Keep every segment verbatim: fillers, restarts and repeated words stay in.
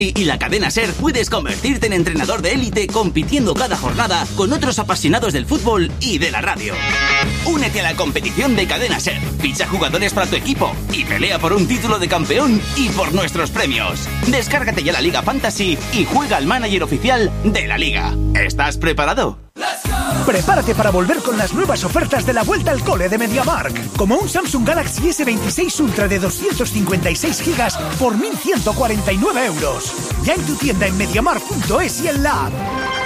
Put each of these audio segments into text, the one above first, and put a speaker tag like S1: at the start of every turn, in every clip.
S1: y la cadena SER puedes convertirte en entrenador de élite compitiendo cada jornada con otros apasionados del fútbol y de la radio. Únete a la competición de cadena SER, ficha jugadores para tu equipo y pelea por un título de campeón y por nuestros premios. Descárgate ya la Liga Fantasy y juega al manager oficial de la Liga. ¿Estás preparado?
S2: Prepárate para volver con las nuevas ofertas de la vuelta al cole de MediaMarkt, como un Samsung Galaxy ese veintiséis Ultra de doscientos cincuenta y seis gigas por mil ciento cuarenta y nueve euros. Ya en tu tienda en MediaMarkt punto es y en la app.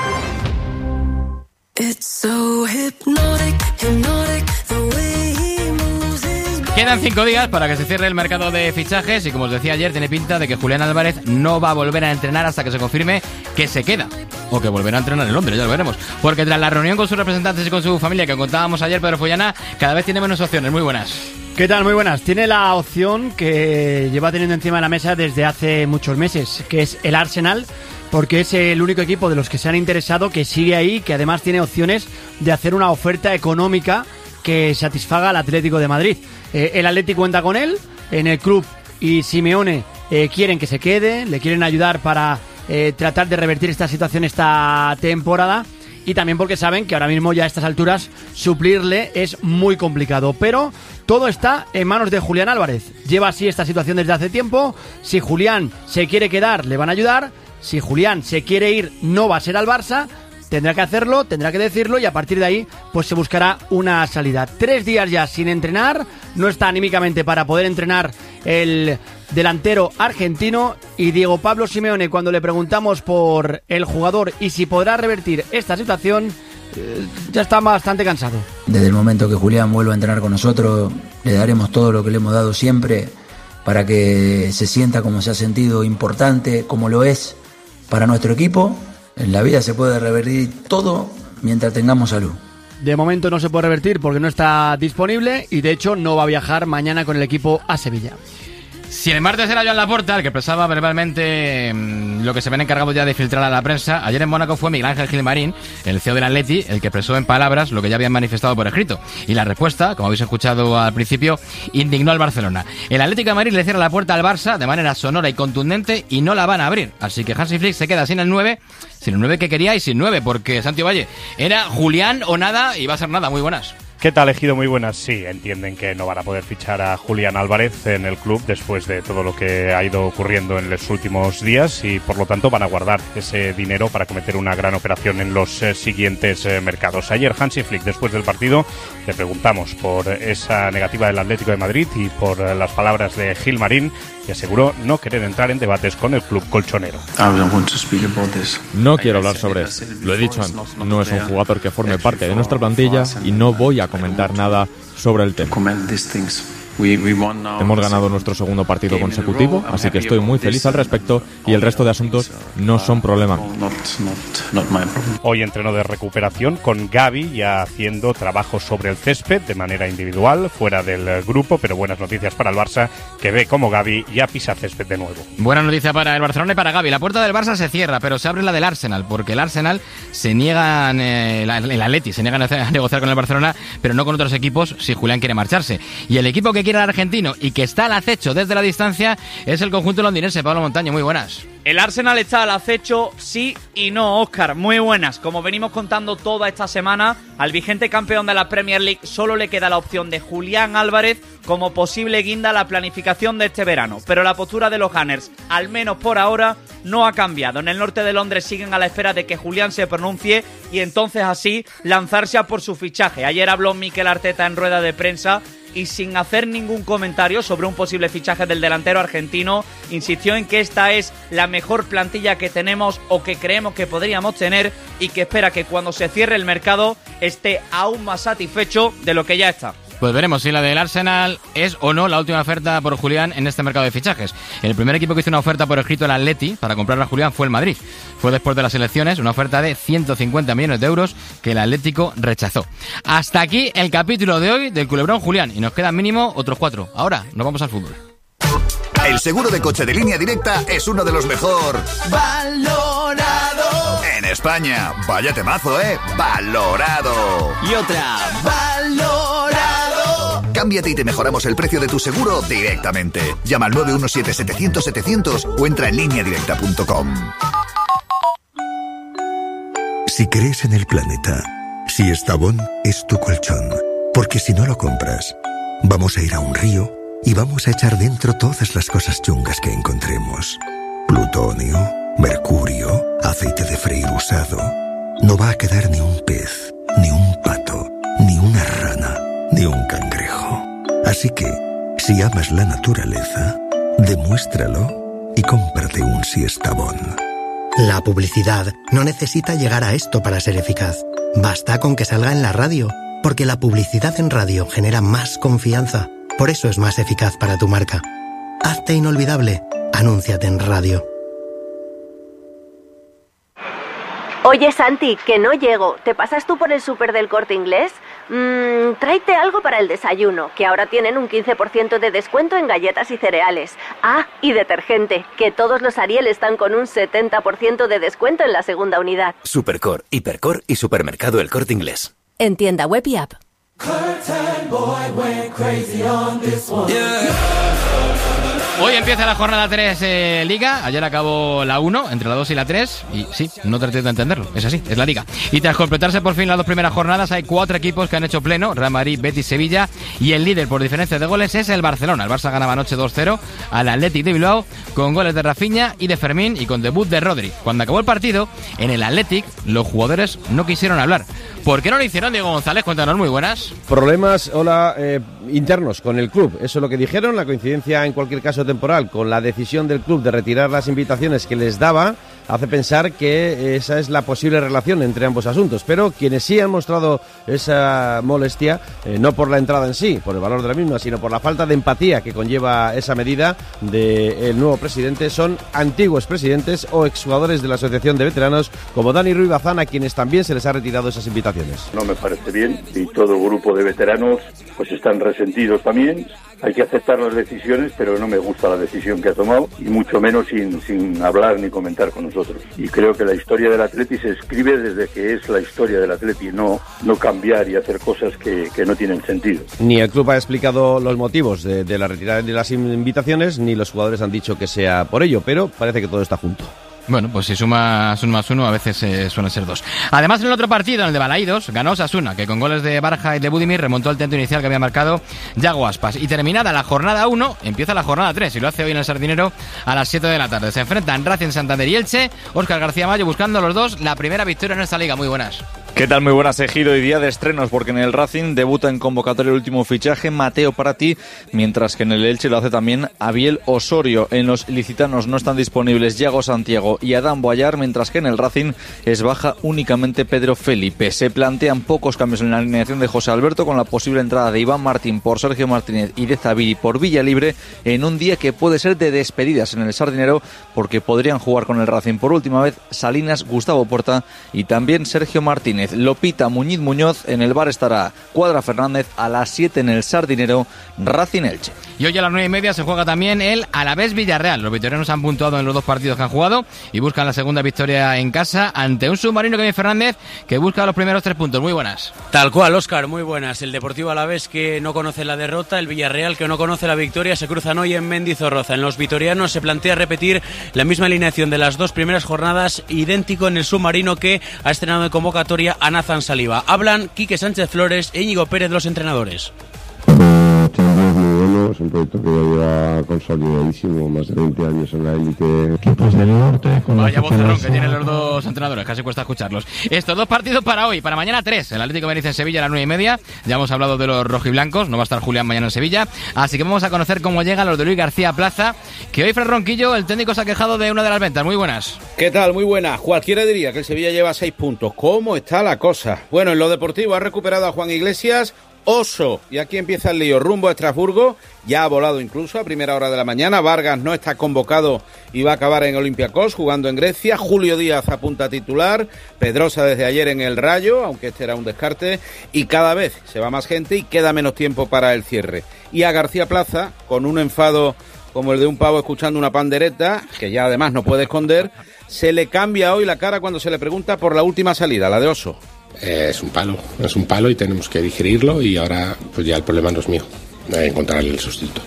S3: Quedan cinco días para que se cierre el mercado de fichajes y, como os decía ayer, tiene pinta de que Julián Álvarez no va a volver a entrenar hasta que se confirme que se queda. O que volverá a entrenar en Londres, ya lo veremos. Porque tras la reunión con sus representantes y con su familia que contábamos ayer, Pedro Follana cada vez tiene menos opciones. Muy buenas.
S4: ¿Qué tal? Muy buenas. Tiene la opción que lleva teniendo encima de la mesa desde hace muchos meses, que es el Arsenal, porque es el único equipo de los que se han interesado que sigue ahí, que además tiene opciones de hacer una oferta económica que satisfaga al Atlético de Madrid. Eh, el Atlético cuenta con él en el club y Simeone eh, quieren que se quede, le quieren ayudar para eh, tratar de revertir esta situación esta temporada, y también porque saben que ahora mismo ya a estas alturas suplirle es muy complicado. Pero todo está en manos de Julián Álvarez. Lleva así esta situación desde hace tiempo. Si Julián se quiere quedar, le van a ayudar. Si Julián se quiere ir, no va a ser al Barça. Tendrá que hacerlo, tendrá que decirlo, y a partir de ahí pues se buscará una salida. Tres días ya sin entrenar, no está anímicamente para poder entrenar el delantero argentino, y Diego Pablo Simeone, cuando le preguntamos por el jugador y si podrá revertir esta situación, eh, ya está bastante cansado.
S5: Desde el momento que Julián vuelva a entrenar con nosotros, le daremos todo lo que le hemos dado siempre para que se sienta como se ha sentido, importante, como lo es para nuestro equipo. En la vida se puede revertir todo mientras tengamos salud.
S4: De momento no se puede revertir porque no está disponible, y de hecho no va a viajar mañana con el equipo a Sevilla.
S3: Si el martes era Joan Laporta el que expresaba verbalmente mmm, lo que se ven encargados ya de filtrar a la prensa, ayer en Mónaco fue Miguel Ángel Gilmarín, el C E O del Atleti, el que expresó en palabras lo que ya habían manifestado por escrito. Y la respuesta, como habéis escuchado al principio, indignó al Barcelona. El Atlético de Madrid le cierra la puerta al Barça de manera sonora y contundente y no la van a abrir. Así que Hansi Flick se queda sin el nueve, sin el nueve que quería y sin nueve, porque Santi Valle era Julián o nada y va a ser nada. Muy buenas.
S6: ¿Qué tal, Ejido? Muy buenas. Sí, entienden que no van a poder fichar a Julián Álvarez en el club después de todo lo que ha ido ocurriendo en los últimos días, y por lo tanto van a guardar ese dinero para cometer una gran operación en los eh, siguientes eh, mercados. Ayer Hansi Flick, después del partido, le preguntamos por esa negativa del Atlético de Madrid y por eh, las palabras de Gilmarín, y aseguró no querer entrar en debates con el club colchonero.
S7: No quiero hablar sobre eso. Lo he dicho antes. No es un jugador que forme parte de nuestra plantilla y no voy a comentar nada sobre el tema. Hemos ganado nuestro segundo partido consecutivo, así que estoy muy feliz al respecto, y el resto de asuntos no son problema mío.
S6: Hoy entreno de recuperación con Gavi, ya haciendo trabajo sobre el césped de manera individual, fuera del grupo, pero buenas noticias para el Barça, que ve como Gavi ya pisa césped de nuevo.
S3: Buena noticia para el Barcelona y para Gavi. La puerta del Barça se cierra, pero se abre la del Arsenal, porque el Arsenal se niega, eh, el Atleti se niega a negociar con el Barcelona, pero no con otros equipos si Julián quiere marcharse. Y el equipo que quiere al argentino y que está al acecho desde la distancia es el conjunto londinense. Pablo Montaño, muy buenas.
S8: El Arsenal está al acecho, sí y no, Óscar. Muy buenas. Como venimos contando toda esta semana, al vigente campeón de la Premier League solo le queda la opción de Julián Álvarez como posible guinda a la planificación de este verano. Pero la postura de los Gunners, al menos por ahora, no ha cambiado. En el norte de Londres siguen a la espera de que Julián se pronuncie y entonces así lanzarse a por su fichaje. Ayer habló Mikel Arteta en rueda de prensa y, sin hacer ningún comentario sobre un posible fichaje del delantero argentino, insistió en que esta es la mejor plantilla que tenemos o que creemos que podríamos tener, y que espera que cuando se cierre el mercado esté aún más satisfecho de lo que ya está.
S3: Pues veremos si la del Arsenal es o no la última oferta por Julián en este mercado de fichajes. El primer equipo que hizo una oferta por escrito al Atleti para comprar a Julián fue el Madrid. Fue después de las elecciones, una oferta de ciento cincuenta millones de euros que el Atlético rechazó. Hasta aquí el capítulo de hoy del Culebrón Julián, y nos quedan mínimo otros cuatro. Ahora nos vamos al fútbol.
S9: El seguro de coche de Línea Directa es uno de los mejor valorado en España. Vaya temazo, ¿eh? Valorado.
S1: Y otra, valorado.
S9: Cámbiate y te mejoramos el precio de tu seguro directamente. Llama al nueve uno siete setecientos setecientos o entra en línea directa punto com.
S10: Si crees en el planeta, si Estavón es tu colchón, porque si no lo compras, vamos a ir a un río y vamos a echar dentro todas las cosas chungas que encontremos. Plutonio, mercurio, aceite de freír usado. No va a quedar ni un pez, ni un pato, ni una rana, ni un cangrejo. Así que, si amas la naturaleza, demuéstralo y cómprate un Siestabón.
S11: La publicidad no necesita llegar a esto para ser eficaz. Basta con que salga en la radio, porque la publicidad en radio genera más confianza. Por eso es más eficaz para tu marca. Hazte inolvidable. Anúnciate en radio.
S12: Oye, Santi, que no llego. ¿Te pasas tú por el súper del Corte Inglés? Mmm, tráete algo para el desayuno, que ahora tienen un quince por ciento de descuento en galletas y cereales. Ah, y detergente, que todos los Ariel están con un setenta por ciento de descuento en la segunda unidad.
S13: Supercore, Hipercore y Supermercado El Corte Inglés.
S12: En tienda web y app.
S3: Hoy empieza la jornada tres eh, Liga. Ayer acabó la uno, entre la dos y la tres. Y sí, no traté de entenderlo, es así, es la Liga. Y tras completarse por fin las dos primeras jornadas, hay cuatro equipos que han hecho pleno: Real Madrid, Betis, Sevilla. Y el líder por diferencia de goles es el Barcelona. El Barça ganaba anoche dos cero al Athletic de Bilbao, con goles de Rafinha y de Fermín, y con debut de Rodri. Cuando acabó el partido, en el Athletic, los jugadores no quisieron hablar. ¿Por qué no lo hicieron, Diego González? Cuéntanos, muy buenas.
S14: Problemas, hola, eh, internos con el club. Eso es lo que dijeron. La coincidencia, en cualquier caso temporal, con la decisión del club de retirar las invitaciones que les daba, hace pensar que esa es la posible relación entre ambos asuntos. Pero quienes sí han mostrado esa molestia, eh, no por la entrada en sí, por el valor de la misma, sino por la falta de empatía que conlleva esa medida del nuevo presidente, son antiguos presidentes o exjugadores de la Asociación de Veteranos, como Dani Ruiz Bazán, a quienes también se les ha retirado esas invitaciones.
S15: No me parece bien, y todo grupo de veteranos pues están resentidos también. Hay que aceptar las decisiones, pero no me gusta la decisión que ha tomado, y mucho menos sin, sin hablar ni comentar con nosotros. Y creo que la historia del Atleti se escribe desde que es la historia del Atleti, no, no cambiar y hacer cosas que, que no tienen sentido.
S14: Ni el club ha explicado los motivos de, de la retirada de las invitaciones, ni los jugadores han dicho que sea por ello, pero parece que todo está junto.
S3: Bueno, pues si sumas uno más uno, a veces eh, suelen ser dos. Además, en el otro partido, en el de Balaídos, ganó Osasuna, que con goles de Baraja y de Budimir remontó el tanto inicial que había marcado Yago Aspas. Y terminada la jornada uno, empieza la jornada tres, y lo hace hoy en el Sardinero a las siete de la tarde. Se enfrentan Racing, Santander y Elche. Óscar García Mayo buscando los dos la primera victoria en esta liga. Muy buenas.
S16: ¿Qué tal? Muy buenas, Ejido, y día de estrenos, porque en el Racing debuta en convocatoria el último fichaje, Mateo Prati, mientras que en el Elche lo hace también Abiel Osorio. En los ilicitanos no están disponibles Yago Santiago y Adán Boyar, mientras que en el Racing es baja únicamente Pedro Felipe. Se plantean pocos cambios en la alineación de José Alberto, con la posible entrada de Iván Martín por Sergio Martínez y de Zabiri por Villalibre, en un día que puede ser de despedidas en el Sardinero, porque podrían jugar con el Racing por última vez Salinas, Gustavo Porta y también Sergio Martínez. Lopita, Muñiz Muñoz. En el bar estará Cuadra Fernández. A las siete en el Sardinero, Racing Elche.
S3: Y hoy a las nueve y media se juega también el Alavés Villarreal. Los vitorianos han puntuado en los dos partidos que han jugado y buscan la segunda victoria en casa ante un submarino, Kevin Fernández, que busca los primeros tres puntos. Muy buenas.
S17: Tal cual, Óscar, muy buenas. El Deportivo Alavés, que no conoce la derrota, el Villarreal, que no conoce la victoria, se cruzan hoy en Mendizorroza. En los vitorianos se plantea repetir la misma alineación de las dos primeras jornadas, idéntico en el submarino, que ha estrenado en convocatoria a Nathan Saliba. Hablan Quique Sánchez Flores e Íñigo Pérez, los entrenadores.
S18: Es un proyecto que ya lleva consolidadísimo, más de veinte años en la élite. Equipos del norte. Con
S3: Vaya vocerrón que tienen los dos entrenadores, casi cuesta escucharlos. Estos dos partidos para hoy, para mañana tres. El Atlético de Madrid en Sevilla a las nueve y media. Ya hemos hablado de los rojiblancos, no va a estar Julián mañana en Sevilla. Así que vamos a conocer cómo llegan los de Luis García Plaza, que hoy Fred Ronquillo, el técnico, se ha quejado de una de las ventas. Muy buenas.
S19: ¿Qué tal? Muy buenas. Cualquiera diría que el Sevilla lleva seis puntos. ¿Cómo está la cosa? Bueno, en lo deportivo ha recuperado a Juan Iglesias. Oso, y aquí empieza el lío, rumbo a Estrasburgo, ya ha volado incluso a primera hora de la mañana. Vargas no está convocado y va a acabar en Olympiacos, jugando en Grecia. Julio Díaz apunta titular, Pedrosa desde ayer en el Rayo, aunque este era un descarte, y cada vez se va más gente y queda menos tiempo para el cierre. Y a García Plaza, con un enfado como el de un pavo escuchando una pandereta, que ya además no puede esconder, se le cambia hoy la cara cuando se le pregunta por la última salida, la de Oso.
S20: Es un palo, es un palo y tenemos que digerirlo, y ahora pues ya el problema no es mío. encontrar el sustituto.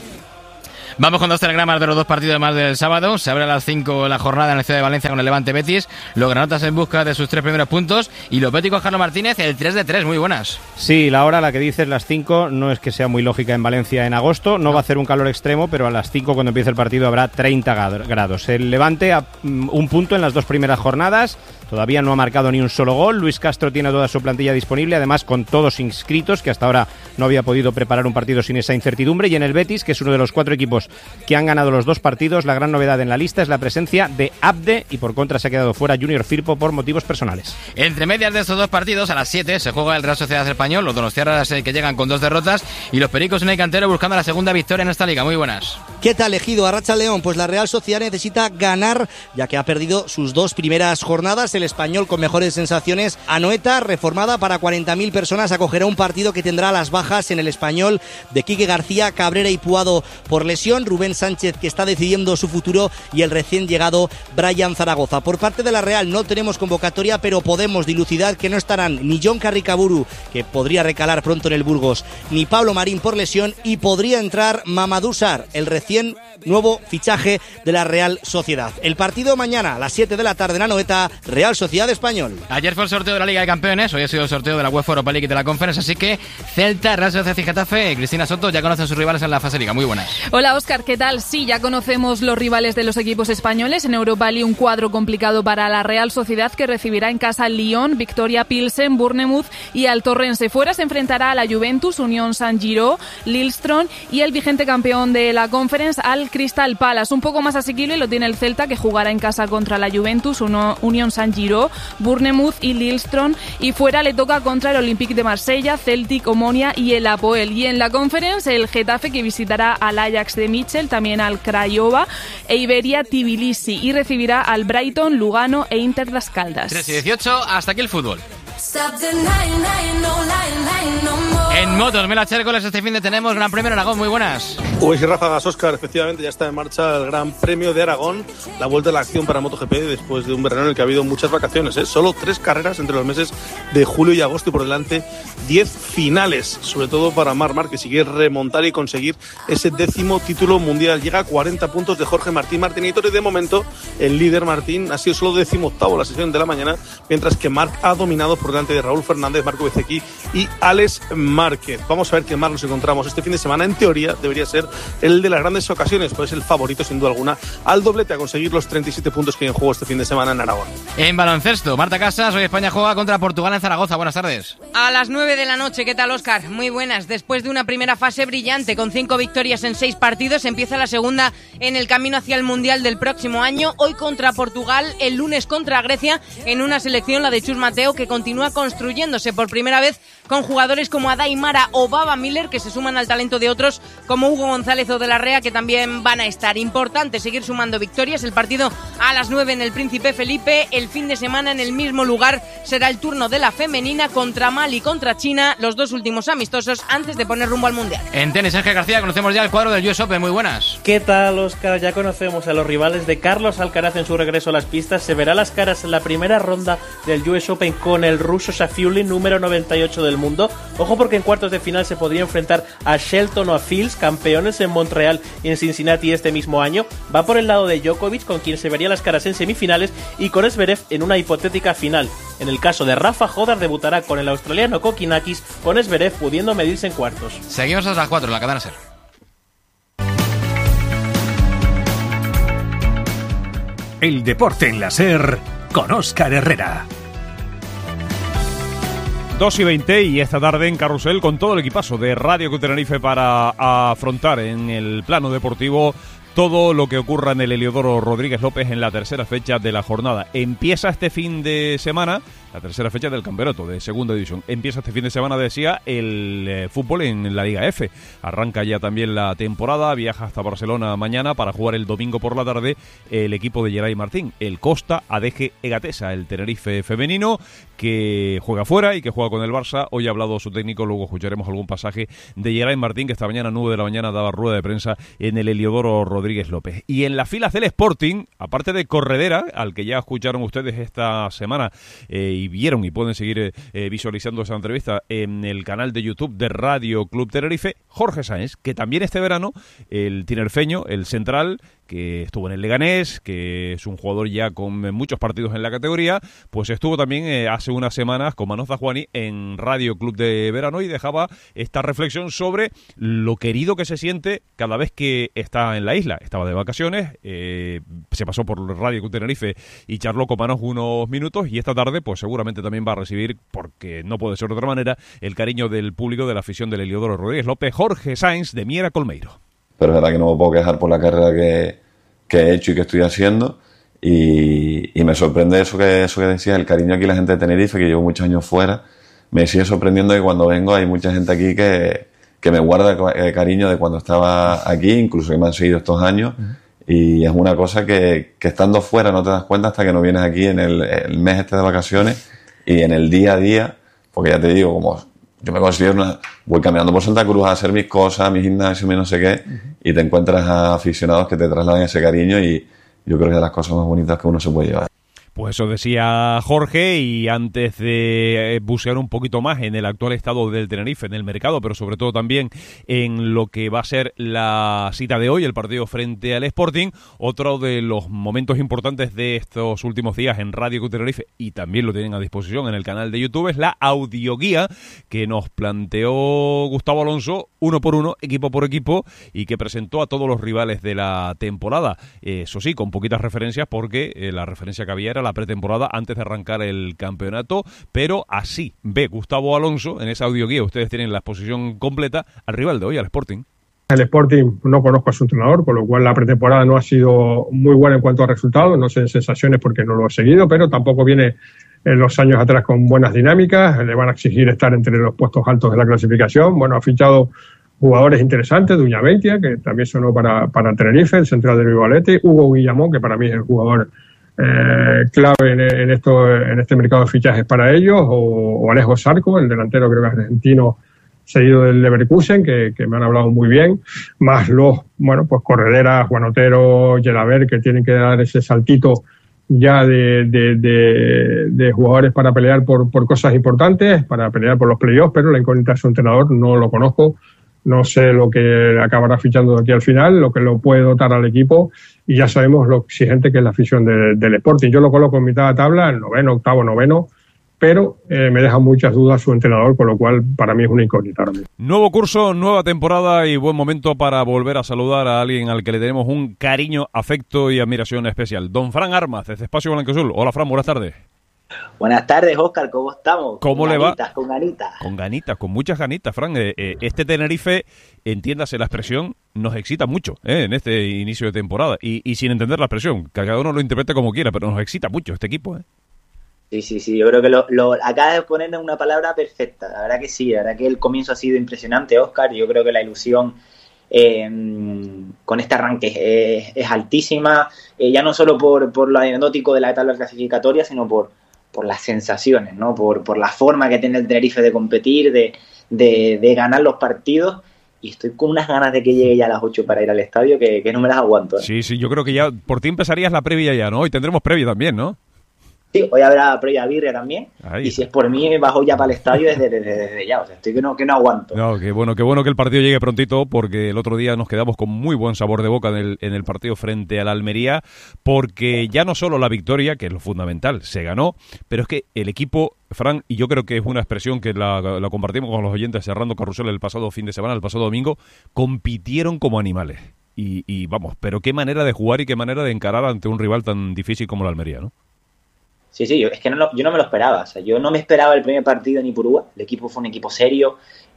S3: Vamos con dos telegramas de los dos partidos más del sábado. Se abre a las cinco la jornada en la ciudad de Valencia con el Levante Betis. Los granotas en busca de sus tres primeros puntos. Y los béticos, Carlos Martínez, el tres de tres. Muy buenas.
S21: Sí, la hora, la que dices, las cinco, no es que sea muy lógica en Valencia en agosto. No, no va a hacer un calor extremo, pero a las cinco, cuando empiece el partido, habrá treinta grados. El Levante a un punto en las dos primeras jornadas. Todavía no ha marcado ni un solo gol. Luis Castro tiene toda su plantilla disponible, además con todos inscritos, que hasta ahora no había podido preparar un partido sin esa incertidumbre. Y en el Betis, que es uno de los cuatro equipos que han ganado los dos partidos, la gran novedad en la lista es la presencia de Abde, y por contra se ha quedado fuera Junior Firpo por motivos personales.
S3: Entre medias de estos dos partidos, a las siete se juega el Real Sociedad Español, los donostiarras eh, que llegan con dos derrotas, y los pericos en el cantero buscando la segunda victoria en esta liga. Muy buenas.
S22: ¿Qué tal, Ejido? Arracha León, pues la Real Sociedad necesita ganar, ya que ha perdido sus dos primeras jornadas. El Español, con mejores sensaciones, Anoeta, reformada para cuarenta mil personas, acogerá un partido que tendrá las bajas en el Español de Quique García, Cabrera y Puado por lesión, Rubén Sánchez, que está decidiendo su futuro, y el recién llegado Brian Zaragoza. Por parte de la Real no tenemos convocatoria, pero podemos dilucidar que no estarán ni John Carricaburu, que podría recalar pronto en el Burgos, ni Pablo Marín por lesión, y podría entrar Mamadou Sarr, el recién nuevo fichaje de la Real Sociedad. El partido mañana a las siete de la tarde en Anoeta, Real Sociedad Español.
S3: Ayer fue el sorteo de la Liga de Campeones, hoy ha sido el sorteo de la UEFA Europa League y de la Conference, así que Celta, Real Sociedad y Getafe. Cristina Soto ya conocen sus rivales en la fase Liga. Muy buenas.
S23: Hola, Óscar, ¿qué tal? Sí, ya conocemos los rivales de los equipos españoles. En Europa League un cuadro complicado para la Real Sociedad, que recibirá en casa Lyon, Victoria Pilsen, Bournemouth y al Torrense. Fuera se enfrentará a la Juventus, Unión San Giro, Lillestrøm y el vigente campeón de la Conference, al Crystal Palace. Un poco más asequible lo tiene el Celta, que jugará en casa contra la Juventus, Unión San Giro, Bournemouth y Lillestrøm, y fuera le toca contra el Olympique de Marsella, Celtic, Omonia y el Apoel. Y en la Conference el Getafe, que visitará al Ajax de Mitchell, también al Craiova e Iberia Tbilisi, y recibirá al Brighton, Lugano e Inter Las Caldas.
S3: tres y dieciocho, hasta aquí el fútbol. En motos, Mela Chércoles, este fin de tenemos Gran Premio de Aragón. Muy buenas.
S24: Uy, Ráfagas, Óscar, efectivamente ya está en marcha el Gran Premio de Aragón, la vuelta a la acción para MotoGP después de un verano en el que ha habido muchas vacaciones, ¿eh? Solo tres carreras entre los meses de julio y agosto, y por delante diez finales, sobre todo para Marc Márquez, que sigue remontar y conseguir ese décimo título mundial. Llega a cuarenta puntos de Jorge Martín Martínez, y de momento el líder Martín ha sido solo décimo octavo la sesión de la mañana, mientras que Marc ha dominado por delante de Raúl Fernández, Marco Bezzecchi y Alex Márquez. Vamos a ver qué más nos encontramos este fin de semana. En teoría debería ser el de las grandes ocasiones, pues es el favorito sin duda alguna al doblete, a conseguir los treinta y siete puntos que hay en juego este fin de semana en Aragón.
S3: En baloncesto, Marta Casas, hoy España juega contra Portugal en Zaragoza. Buenas tardes.
S25: A las nueve de la noche, ¿qué tal, Óscar? Muy buenas. Después de una primera fase brillante con cinco victorias en seis partidos, empieza la segunda en el camino hacia el Mundial del próximo año. Hoy contra Portugal, el lunes contra Grecia, en una selección, la de Chus Mateo, que continúa construyéndose por primera vez con jugadores como Adai Mara o Baba Miller, que se suman al talento de otros como Hugo González o de la Rea, que también van a estar. Importante seguir sumando victorias. El partido a las nueve en el Príncipe Felipe. El fin de semana en el mismo lugar será el turno de la femenina contra Mali, contra China, los dos últimos amistosos antes de poner rumbo al Mundial.
S3: En tenis, Ángel García, conocemos ya el cuadro del U S Open. Muy buenas.
S26: ¿Qué tal, Óscar? Ya conocemos a los rivales de Carlos Alcaraz en su regreso a las pistas. Se verá las caras en la primera ronda del U S Open con el ruso Safiullin, número noventa y ocho del mundo. Ojo, porque en cuartos de final se podría enfrentar a Shelton o a Fields, campeones en Montreal y en Cincinnati este mismo año. Va por el lado de Djokovic, con quien se vería las caras en semifinales, y con Zverev en una hipotética final. En el caso de Rafa, Jodar debutará con el australiano Kokinakis, con Zverev pudiendo medirse en cuartos.
S3: Seguimos hasta las cuatro en la cadena SER.
S2: El deporte en la SER con Óscar Herrera.
S7: dos y veinte, y esta tarde en Carrusel con todo el equipazo de Radio Cruz Tenerife para afrontar en el plano deportivo todo lo que ocurra en el Heliodoro Rodríguez López en la tercera fecha de la jornada. Empieza este fin de semana la tercera fecha del campeonato de segunda división. Empieza este fin de semana, decía, el eh, fútbol en la Liga F. Arranca ya también la temporada, viaja hasta Barcelona mañana para jugar el domingo por la tarde el equipo de Geray Martín, el Costa Adeje Egatesa, el Tenerife femenino, que juega fuera y que juega con el Barça. Hoy ha hablado su técnico, luego escucharemos algún pasaje de Geray Martín, que esta mañana a nueve de la mañana daba rueda de prensa en el Heliodoro Rodríguez Rodríguez López. Y en las filas del Sporting, aparte de Corredera, al que ya escucharon ustedes esta semana eh, y vieron y pueden seguir eh, visualizando esa entrevista en el canal de YouTube de Radio Club Tenerife, Jorge Sáenz, que también este verano, el tinerfeño, el central, que estuvo en el Leganés, que es un jugador ya con muchos partidos en la categoría, pues estuvo también eh, hace unas semanas con Manolo Zajuani en Radio Club de Verano y dejaba esta reflexión sobre lo querido que se siente cada vez que está en la isla. Estaba de vacaciones, eh, se pasó por Radio Club Tenerife y charló con Manos unos minutos, y esta tarde pues seguramente también va a recibir, porque no puede ser de otra manera, el cariño del público de la afición del Heliodoro Rodríguez López, Jorge Sáenz de Miera Colmeiro.
S1: Pero es verdad que no me puedo quejar por la carrera que, que he hecho y que estoy haciendo, y, y me sorprende eso que, eso que decías, el cariño aquí, la gente de Tenerife, que llevo muchos años fuera. Me sigue sorprendiendo que cuando vengo hay mucha gente aquí que, que me guarda cariño de cuando estaba aquí, incluso que me han seguido estos años, uh-huh. Y es una cosa que, que estando fuera no te das cuenta hasta que no vienes aquí en el, el mes este de vacaciones, y en el día a día, porque ya te digo, como yo me considero una, voy caminando por Santa Cruz a hacer mis cosas, mi gimnasio, mi no sé qué, uh-huh. Y te encuentras a aficionados que te trasladan ese cariño, y yo creo que es de las cosas más bonitas que uno se puede llevar.
S7: Pues eso decía Jorge, y antes de bucear un poquito más en el actual estado del Tenerife, en el mercado, pero sobre todo también en lo que va a ser la cita de hoy, el partido frente al Sporting, otro de los momentos importantes de estos últimos días en Radio Club Tenerife, y también lo tienen a disposición en el canal de YouTube, es la audioguía que nos planteó Gustavo Alonso, uno por uno, equipo por equipo, y que presentó a todos los rivales de la temporada. Eso sí, con poquitas referencias, porque eh, la referencia que había era la pretemporada antes de arrancar el campeonato, pero así ve Gustavo Alonso en esa audioguía. Ustedes tienen la exposición completa al rival de hoy, al Sporting.
S4: El Sporting no conozco a su entrenador, con lo cual la pretemporada no ha sido muy buena en cuanto a resultados, no sé en sensaciones porque no lo he seguido, pero tampoco viene en los años atrás con buenas dinámicas. Le van a exigir estar entre los puestos altos de la clasificación. Bueno, ha fichado jugadores interesantes, Duña Beitia, que también sonó para, para Tenerife, el central del Bilbao Athletic, Hugo Guillamón, que para mí es el jugador Eh, clave en, en esto en este mercado de fichajes para ellos, o, o Alejo Sarco, el delantero creo que argentino seguido del Leverkusen, que, que me han hablado muy bien, más los, bueno, pues Corredera, Juan Otero, Yelaber, que tienen que dar ese saltito ya de, de, de, de jugadores para pelear por, por cosas importantes, para pelear por los playoffs, pero la incógnita de su entrenador no lo conozco. No sé lo que acabará fichando de aquí al final, lo que lo puede dotar al equipo, y ya sabemos lo exigente que es la afición de, del Sporting. Yo lo coloco en mitad de tabla, el noveno, octavo, noveno, pero eh, me deja muchas dudas su entrenador, con lo cual para mí es una incógnita ahora mismo.
S7: Nuevo curso, nueva temporada y buen momento para volver a saludar a alguien al que le tenemos un cariño, afecto y admiración especial. Don Fran Armas, desde Espacio Blanquiazul. Hola, Fran, buenas tardes.
S5: Buenas tardes, Óscar, ¿cómo estamos?
S7: ¿Cómo
S5: con
S7: le
S5: ganitas,
S7: va?
S5: Con ganitas.
S7: Con ganitas, con muchas ganitas, Fran. Eh, eh, este Tenerife, entiéndase la expresión, nos excita mucho eh, en este inicio de temporada. Y, y sin entender la expresión, que cada uno lo interprete como quiera, pero nos excita mucho este equipo. Eh.
S5: Sí, sí, sí, yo creo que lo, lo acabas de poner en una palabra perfecta. La verdad que sí, la verdad que el comienzo ha sido impresionante, Óscar. Yo creo que la ilusión eh, con este arranque es, es altísima, eh, ya no solo por, por lo anecdótico de la tabla clasificatoria, sino por por las sensaciones, ¿no? Por, por la forma que tiene el Tenerife de competir, de, de, de ganar los partidos, y estoy con unas ganas de que llegue ya a las ocho para ir al estadio que, que no me las aguanto. ¿eh?
S7: Sí, sí, yo creo que ya por ti empezarías la previa ya, ¿no? Hoy tendremos previa también, ¿no?
S5: Sí, hoy habrá previa birria también.
S7: Ahí.
S5: Y si es por mí, bajo ya para el estadio desde, desde, desde ya. O sea, estoy que no, que no aguanto.
S7: No, qué bueno, qué bueno que el partido llegue prontito, porque el otro día nos quedamos con muy buen sabor de boca en el, en el partido frente al Almería, porque ya no solo la victoria, que es lo fundamental, se ganó, pero es que el equipo, Fran, y yo creo que es una expresión que la, la compartimos con los oyentes cerrando Carrusel el pasado fin de semana, el pasado domingo, compitieron como animales. Y, y vamos, pero qué manera de jugar y qué manera de encarar ante un rival tan difícil como el Almería, ¿no?
S5: Sí, sí, yo, es que no, yo no me lo esperaba. O sea, yo no me esperaba el primer partido ni Purúa. El equipo fue un equipo serio.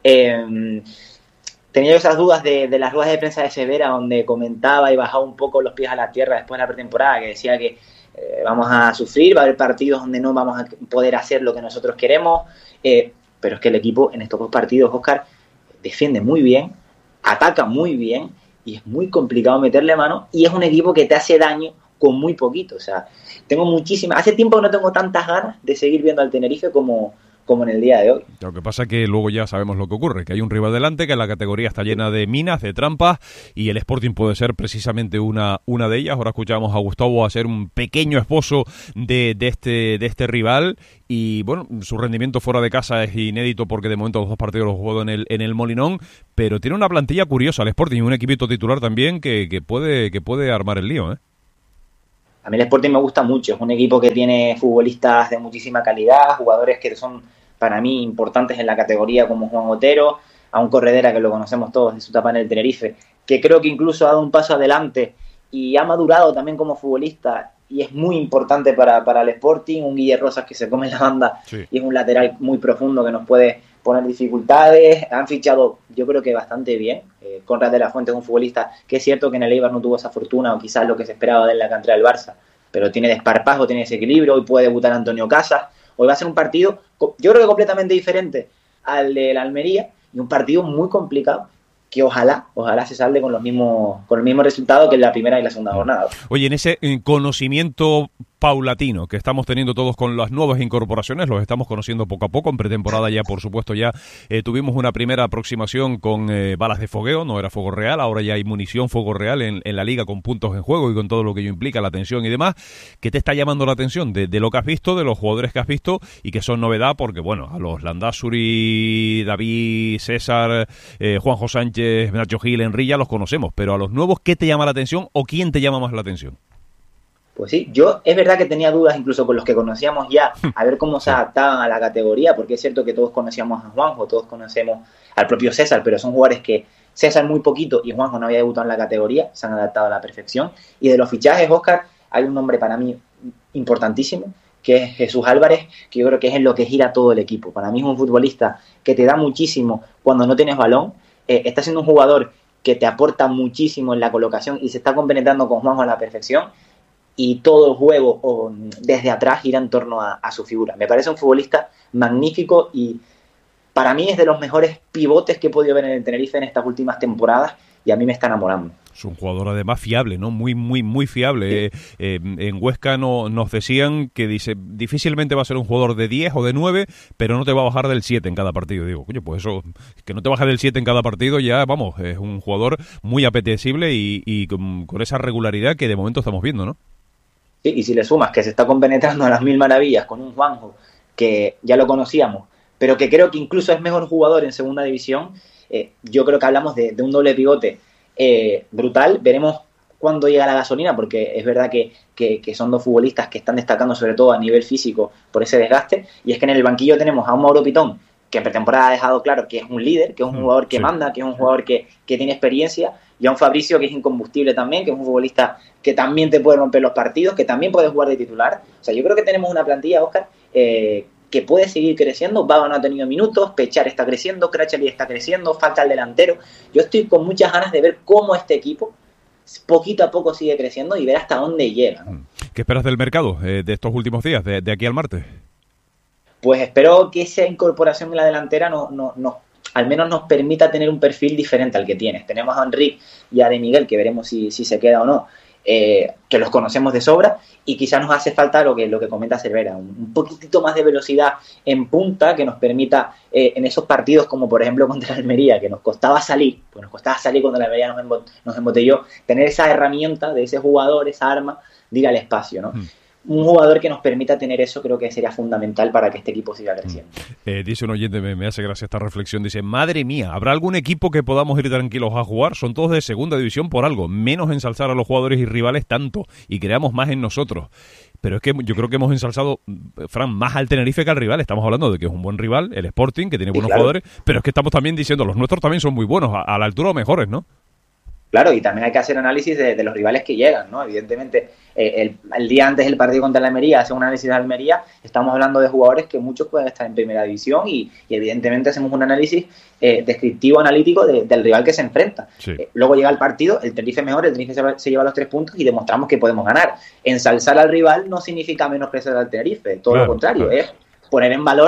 S5: Eh, tenía yo esas dudas de, de las ruedas de prensa de Severa, donde comentaba y bajaba un poco los pies a la tierra después de la pretemporada, que decía que eh, vamos a sufrir, va a haber partidos donde no vamos a poder hacer lo que nosotros queremos. Eh, pero es que el equipo en estos dos partidos, Óscar, defiende muy bien, ataca muy bien y es muy complicado meterle mano, y es un equipo que te hace daño con muy poquito. O sea, tengo muchísimas... Hace tiempo que no tengo tantas ganas de seguir viendo al Tenerife como, como en el día de hoy.
S7: Lo que pasa es que luego ya sabemos lo que ocurre, que hay un rival delante, que la categoría está llena de minas, de trampas, y el Sporting puede ser precisamente una, una de ellas. Ahora escuchamos a Gustavo hacer un pequeño esposo de, de, este, de este rival, y bueno, su rendimiento fuera de casa es inédito porque de momento los dos partidos los jugó en el, en el Molinón, pero tiene una plantilla curiosa el Sporting, un equipito titular también que, que, puede, que puede armar el lío, ¿eh?
S5: A mí el Sporting me gusta mucho, es un equipo que tiene futbolistas de muchísima calidad, jugadores que son para mí importantes en la categoría como Juan Otero, a un Corredera que lo conocemos todos de su etapa en el Tenerife, que creo que incluso ha dado un paso adelante y ha madurado también como futbolista y es muy importante para, para el Sporting, un Guille Rosas que se come la banda sí. Y es un lateral muy profundo que nos puede poner dificultades. Han fichado yo creo que bastante bien, eh, Conrad de la Fuente es un futbolista que es cierto que en el Eibar no tuvo esa fortuna o quizás lo que se esperaba de él en la cantera del Barça, pero tiene desparpajo, tiene ese equilibrio, hoy puede debutar Antonio Casas, hoy va a ser un partido yo creo que completamente diferente al del Almería y un partido muy complicado que ojalá, ojalá se salde con los mismos, con el mismo resultado que en la primera y la segunda jornada.
S7: Oye, en ese conocimiento paulatino que estamos teniendo todos con las nuevas incorporaciones, los estamos conociendo poco a poco, en pretemporada ya por supuesto ya eh, tuvimos una primera aproximación con eh, balas de fogueo, no era fuego real, ahora ya hay munición fuego real en, en la liga con puntos en juego y con todo lo que ello implica, la tensión y demás. ¿Qué te está llamando la atención de, de lo que has visto, de los jugadores que has visto y que son novedad? Porque bueno, a los Landázuri, David, César, eh, Juanjo Sánchez, Nacho Gil, Enrique ya los conocemos, pero a los nuevos, ¿qué te llama la atención o quién te llama más la atención?
S5: Pues sí, yo es verdad que tenía dudas incluso con los que conocíamos ya, a ver cómo se adaptaban a la categoría, porque es cierto que todos conocíamos a Juanjo, todos conocemos al propio César, pero son jugadores que César muy poquito y Juanjo no había debutado en la categoría, se han adaptado a la perfección. Y de los fichajes, Óscar, hay un nombre para mí importantísimo, que es Jesús Álvarez, que yo creo que es en lo que gira todo el equipo. Para mí es un futbolista que te da muchísimo cuando no tienes balón, eh, está siendo un jugador que te aporta muchísimo en la colocación y se está compenetrando con Juanjo a la perfección. Y todo el juego o, desde atrás gira en torno a, a su figura. Me parece un futbolista magnífico y para mí es de los mejores pivotes que he podido ver en el Tenerife en estas últimas temporadas y a mí me está enamorando.
S7: Es un jugador además fiable, ¿no? Muy, muy, muy fiable. Sí. Eh, eh, en Huesca no, nos decían que dice difícilmente va a ser un jugador de diez o de nueve, pero no te va a bajar del siete en cada partido. Digo, coño, pues eso, que no te baje del siete en cada partido ya, vamos, es un jugador muy apetecible y, y con, con esa regularidad que de momento estamos viendo, ¿no?
S5: Sí, y si le sumas que se está compenetrando a las mil maravillas con un Juanjo que ya lo conocíamos, pero que creo que incluso es mejor jugador en segunda división, eh, yo creo que hablamos de, de un doble pivote eh, brutal. Veremos cuándo llega la gasolina, porque es verdad que, que, que son dos futbolistas que están destacando sobre todo a nivel físico por ese desgaste, y es que en el banquillo tenemos a un Mauro Pitón, que en pretemporada ha dejado claro que es un líder, que es un jugador que sí. manda, que es un jugador que, que tiene experiencia, y a un Fabricio que es incombustible también, que es un futbolista que también te puede romper los partidos, que también puede jugar de titular. O sea, yo creo que tenemos una plantilla, Óscar, eh, que puede seguir creciendo. Baba no ha tenido minutos, Pechar está creciendo, Kracheli está creciendo, falta el delantero. Yo estoy con muchas ganas de ver cómo este equipo poquito a poco sigue creciendo y ver hasta dónde llega, ¿no?
S7: ¿Qué esperas del mercado eh, de estos últimos días, de, de aquí al martes?
S5: Pues espero que esa incorporación en la delantera no, no, no, al menos nos permita tener un perfil diferente al que tienes. Tenemos a Enrique y a De Miguel, que veremos si, si se queda o no, eh, que los conocemos de sobra, y quizás nos hace falta lo que, lo que comenta Cervera, un, un poquitito más de velocidad en punta que nos permita eh, en esos partidos como por ejemplo contra la Almería, que nos costaba salir, pues nos costaba salir cuando la Almería nos, embot, nos embotelló, tener esa herramienta de ese jugador, esa arma, de ir al espacio, ¿no? Mm. Un jugador que nos permita tener eso creo que sería fundamental para que este equipo siga creciendo.
S7: Eh, dice un oyente, me, me hace gracia esta reflexión, dice, madre mía, ¿habrá algún equipo que podamos ir tranquilos a jugar? Son todos de segunda división por algo, menos ensalzar a los jugadores y rivales tanto, y creamos más en nosotros. Pero es que yo creo que hemos ensalzado, Fran, más al Tenerife que al rival. Estamos hablando de que es un buen rival, el Sporting, que tiene buenos sí, claro. jugadores, pero es que estamos también diciendo, los nuestros también son muy buenos, a, a la altura o mejores, ¿no?
S5: Claro, y también hay que hacer análisis de, de los rivales que llegan, ¿no? Evidentemente, eh, el, el día antes del partido contra la Almería, hace un análisis de Almería, estamos hablando de jugadores que muchos pueden estar en primera división y, y evidentemente hacemos un análisis eh, descriptivo, analítico de, del rival que se enfrenta. Sí. Eh, luego llega el partido, el Tenerife mejor, el Tenerife se, se lleva los tres puntos y demostramos que podemos ganar. Ensalzar al rival no significa menospreciar al Tenerife, todo claro, lo contrario, claro. es poner en valor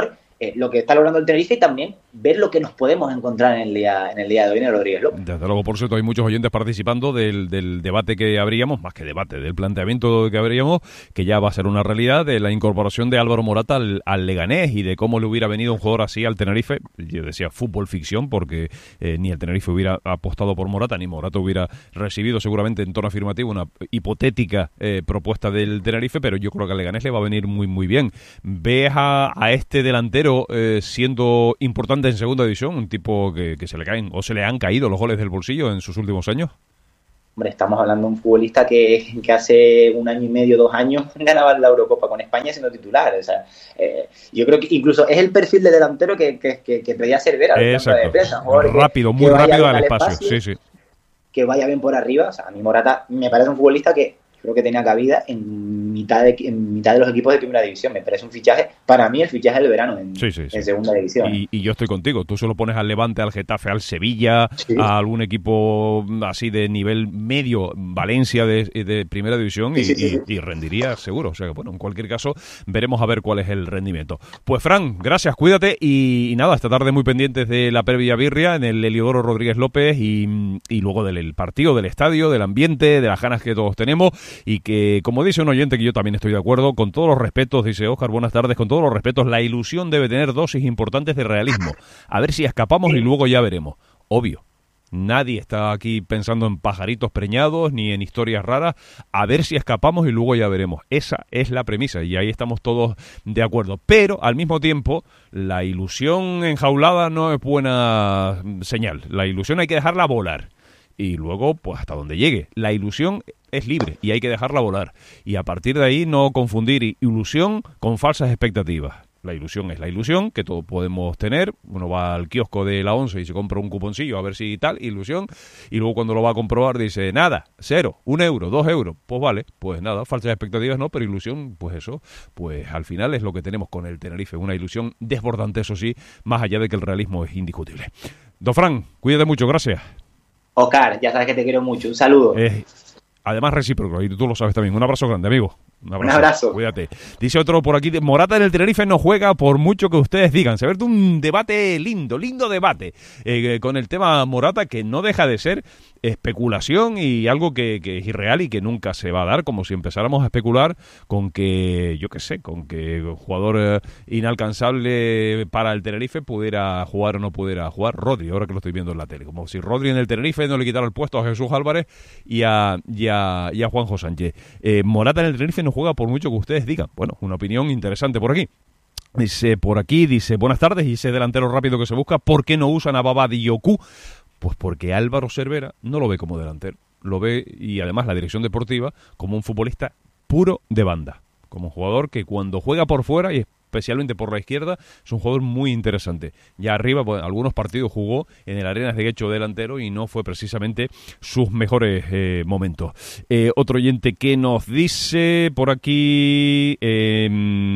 S5: eh, lo que está logrando el Tenerife y también ver lo que nos podemos encontrar en el día, en el día de hoy en el Rodríguez López.
S7: Desde luego, por cierto, hay muchos oyentes participando del, del debate que habríamos, más que debate, del planteamiento que habríamos, que ya va a ser una realidad, de la incorporación de Álvaro Morata al, al Leganés y de cómo le hubiera venido un jugador así al Tenerife. Yo decía fútbol ficción, porque eh, ni el Tenerife hubiera apostado por Morata, ni Morata hubiera recibido seguramente en tono afirmativo una hipotética eh, propuesta del Tenerife, pero yo creo que al Leganés le va a venir muy muy bien. ¿Ves a, a este delantero eh, siendo importante en segunda división? Un tipo que, que se le caen o se le han caído los goles del bolsillo en sus últimos años.
S5: Hombre, estamos hablando de un futbolista que, que hace un año y medio, dos años, ganaba la Eurocopa con España siendo titular. O sea, eh, yo creo que incluso es el perfil de delantero que, que, que, que pedía Cervera.
S7: Exacto. De rápido, que, muy que rápido al espacio. espacio. Sí, sí.
S5: Que vaya bien por arriba. O sea, a mí Morata me parece un futbolista que creo que tenía cabida en mitad de en mitad de los equipos de primera división. Me parece un fichaje, para mí el fichaje del verano en,
S7: sí, sí, sí.
S5: en segunda división.
S7: Y, y yo estoy contigo, tú solo pones al Levante, al Getafe, al Sevilla, sí. a algún equipo así de nivel medio, Valencia de, de primera división, y, sí, sí, sí. Y, y rendiría seguro. O sea que bueno, en cualquier caso veremos a ver cuál es el rendimiento. Pues Fran, gracias, cuídate y, y nada, esta tarde muy pendientes de la previa birria en el Heliodoro Rodríguez López y, y luego del partido, del estadio, del ambiente, de las ganas que todos tenemos. Y que, como dice un oyente, que yo también estoy de acuerdo, con todos los respetos, dice Óscar, buenas tardes, con todos los respetos, la ilusión debe tener dosis importantes de realismo. A ver si escapamos y luego ya veremos. Obvio, nadie está aquí pensando en pajaritos preñados ni en historias raras. A ver si escapamos y luego ya veremos. Esa es la premisa y ahí estamos todos de acuerdo. Pero, al mismo tiempo, la ilusión enjaulada no es buena señal. La ilusión hay que dejarla volar. Y luego, pues hasta donde llegue. La ilusión es libre y hay que dejarla volar. Y a partir de ahí no confundir ilusión con falsas expectativas. La ilusión es la ilusión, que todos podemos tener. Uno va al kiosco de la once y se compra un cuponcillo a ver si tal, ilusión. Y luego cuando lo va a comprobar dice, nada, cero, un euro, dos euros. Pues vale, pues nada, falsas expectativas no, pero ilusión, pues eso. Pues al final es lo que tenemos con el Tenerife. Una ilusión desbordante, eso sí, más allá de que el realismo es indiscutible. Don Fran, cuídate mucho, gracias.
S5: Oscar, ya sabes que te quiero mucho. Un saludo.
S7: Eh, además recíproco, y tú lo sabes también. Un abrazo grande, amigo. Un abrazo.
S5: Un abrazo.
S7: Cuídate. Dice otro por aquí, Morata en el Tenerife no juega por mucho que ustedes digan. Se ve un debate lindo, lindo debate eh, con el tema Morata, que no deja de ser especulación y algo que, que es irreal y que nunca se va a dar, como si empezáramos a especular con que, yo qué sé, con que un jugador eh, inalcanzable para el Tenerife pudiera jugar o no pudiera jugar. Rodri, ahora que lo estoy viendo en la tele, como si Rodri en el Tenerife no le quitara el puesto a Jesús Álvarez y a, y a, y a Juanjo Sánchez. Eh, Morata en el Tenerife no juega por mucho que ustedes digan. Bueno, una opinión interesante por aquí. Dice por aquí, dice, buenas tardes, y ese delantero rápido que se busca, ¿por qué no usan a Baba Diyoku? Pues porque Álvaro Cervera no lo ve como delantero, lo ve, y además la dirección deportiva, como un futbolista puro de banda, como un jugador que cuando juega por fuera y especialmente por la izquierda, es un jugador muy interesante. Ya arriba, pues, algunos partidos jugó en el Arenas de Guecho delantero y no fue precisamente sus mejores eh, momentos. Eh, otro oyente que nos dice por aquí... Eh,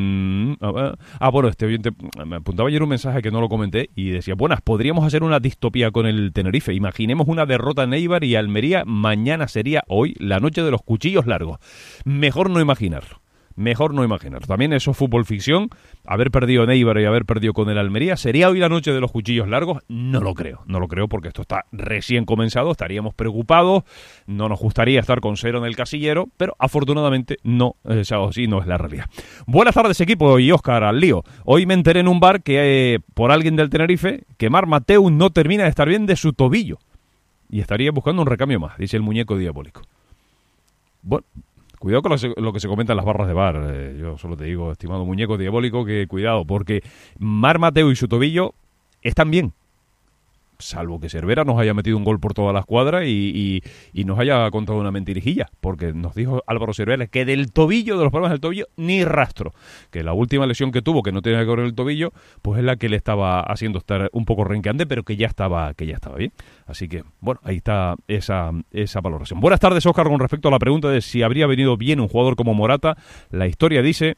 S7: ah, bueno, este oyente me apuntaba ayer un mensaje que no lo comenté y decía, buenas, podríamos hacer una distopía con el Tenerife. Imaginemos una derrota en Eibar y Almería. Mañana sería hoy la noche de los cuchillos largos. Mejor no imaginarlo. Mejor no imaginar. También eso es fútbol ficción. Haber perdido en Eibar y haber perdido con el Almería. ¿Sería hoy la noche de los cuchillos largos? No lo creo. No lo creo porque esto está recién comenzado. Estaríamos preocupados. No nos gustaría estar con cero en el casillero. Pero afortunadamente no. Eh, o sí, no es la realidad. Buenas tardes, equipo. Y Óscar, al lío. Hoy me enteré en un bar que eh, por alguien del Tenerife que Marc Mateu no termina de estar bien de su tobillo. Y estaría buscando un recambio más, dice el muñeco diabólico. Bueno... Cuidado con lo que se comenta en las barras de bar. Eh, yo solo te digo, estimado muñeco diabólico, que cuidado, porque Marc Mateu y su tobillo están bien. Salvo que Cervera nos haya metido un gol por toda la escuadra y, y, y nos haya contado una mentirijilla, porque nos dijo Álvaro Cervera que del tobillo, de los problemas del tobillo, ni rastro. Que la última lesión que tuvo, que no tenía que ver el tobillo, pues es la que le estaba haciendo estar un poco renqueante, pero que ya estaba que ya estaba bien. Así que, bueno, ahí está esa, esa valoración. Buenas tardes, Óscar, con respecto a la pregunta de si habría venido bien un jugador como Morata. La historia dice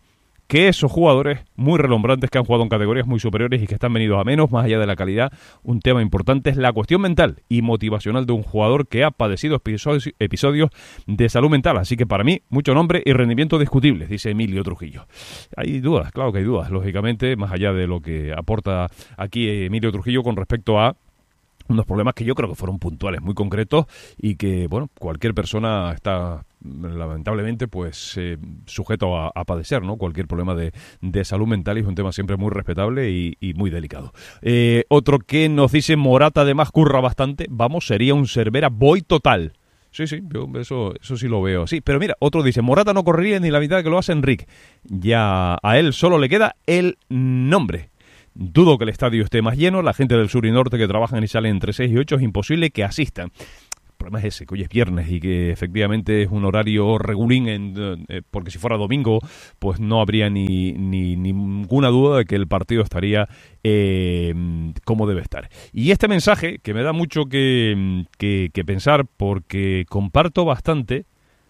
S7: que esos jugadores muy relumbrantes que han jugado en categorías muy superiores y que están venidos a menos, más allá de la calidad, un tema importante es la cuestión mental y motivacional de un jugador que ha padecido episodios, episodios de salud mental. Así que para mí, mucho nombre y rendimiento discutibles, dice Emilio Trujillo. Hay dudas, claro que hay dudas, lógicamente, más allá de lo que aporta aquí Emilio Trujillo con respecto a unos problemas que yo creo que fueron puntuales, muy concretos, y que, bueno, cualquier persona está lamentablemente pues eh, sujeto a, a padecer, ¿no? Cualquier problema de, de salud mental, y es un tema siempre muy respetable y, y muy delicado. Eh, otro que nos dice Morata, además curra bastante, vamos, sería un Cervera boy total. Sí, sí, yo eso, eso sí lo veo. Sí, pero mira, otro dice, Morata no correría ni la mitad que lo hace Enrique. Ya a él solo le queda el nombre. Dudo que el estadio esté más lleno. La gente del sur y norte que trabajan y salen entre seis y ocho es imposible que asistan. El problema es ese, que hoy es viernes y que efectivamente es un horario regulín, en, eh, porque si fuera domingo pues no habría ni, ni, ni ninguna duda de que el partido estaría eh, como debe estar. Y este mensaje que me da mucho que, que, que pensar, porque comparto bastante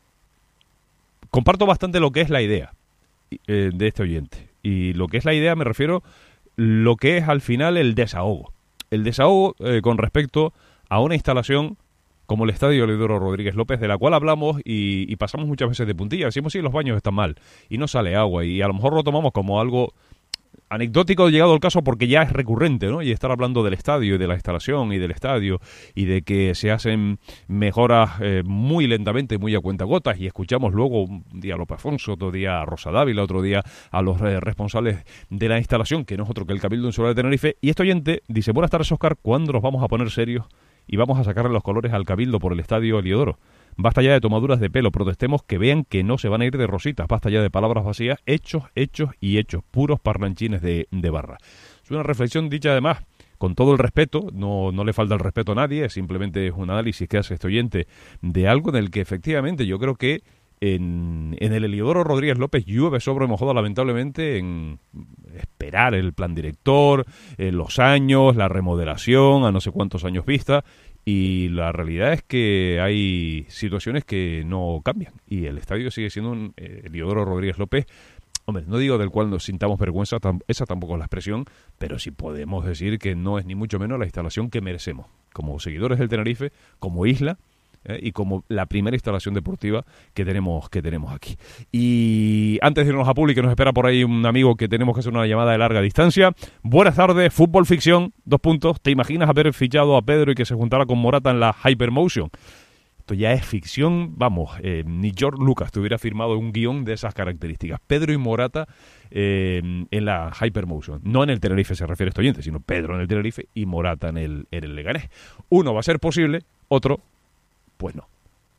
S7: comparto bastante lo que es la idea eh, de este oyente. Y lo que es la idea me refiero lo que es al final el desahogo. El desahogo eh, con respecto a una instalación como el Estadio Leodoro Rodríguez López, de la cual hablamos y, y pasamos muchas veces de puntilla. Decimos, sí, los baños están mal y no sale agua, y a lo mejor lo tomamos como algo anecdótico llegado el caso porque ya es recurrente, ¿no? Y estar hablando del estadio y de la instalación y del estadio y de que se hacen mejoras eh, muy lentamente, muy a cuentagotas, y escuchamos luego un día a López Afonso, otro día a Rosa Dávila, otro día a los eh, responsables de la instalación, que no es otro que el Cabildo Insular de Tenerife. Y este oyente dice, buenas tardes, Óscar, ¿cuándo nos vamos a poner serios y vamos a sacarle los colores al Cabildo por el Estadio Heliodoro? Basta ya de tomaduras de pelo, protestemos, que vean que no se van a ir de rositas, basta ya de palabras vacías, hechos, hechos y hechos, puros parlanchines de, de barra. Es una reflexión dicha además con todo el respeto, no, no le falta el respeto a nadie, simplemente es un análisis que hace este oyente de algo en el que efectivamente yo creo que en, en el Heliodoro Rodríguez López llueve sobre mojado, lamentablemente, en esperar el plan director, en los años, la remodelación, a no sé cuántos años vista. Y la realidad es que hay situaciones que no cambian y el estadio sigue siendo un eh, Heliodoro Rodríguez López, hombre, no digo del cual nos sintamos vergüenza, tam- esa tampoco es la expresión, pero sí podemos decir que no es ni mucho menos la instalación que merecemos como seguidores del Tenerife, como isla, Eh, y como la primera instalación deportiva que tenemos que tenemos aquí. Y antes de irnos a público, nos espera por ahí un amigo que tenemos que hacer una llamada de larga distancia. Buenas tardes, fútbol ficción, dos puntos. ¿Te imaginas haber fichado a Pedro y que se juntara con Morata en la Hypermotion? Esto ya es ficción, vamos, eh, ni George Lucas te hubiera firmado un guión de esas características. Pedro y Morata eh, en la Hypermotion. No en el Tenerife se refiere a este oyente, sino Pedro en el Tenerife y Morata en el, en el Leganés. Uno va a ser posible, otro pues no.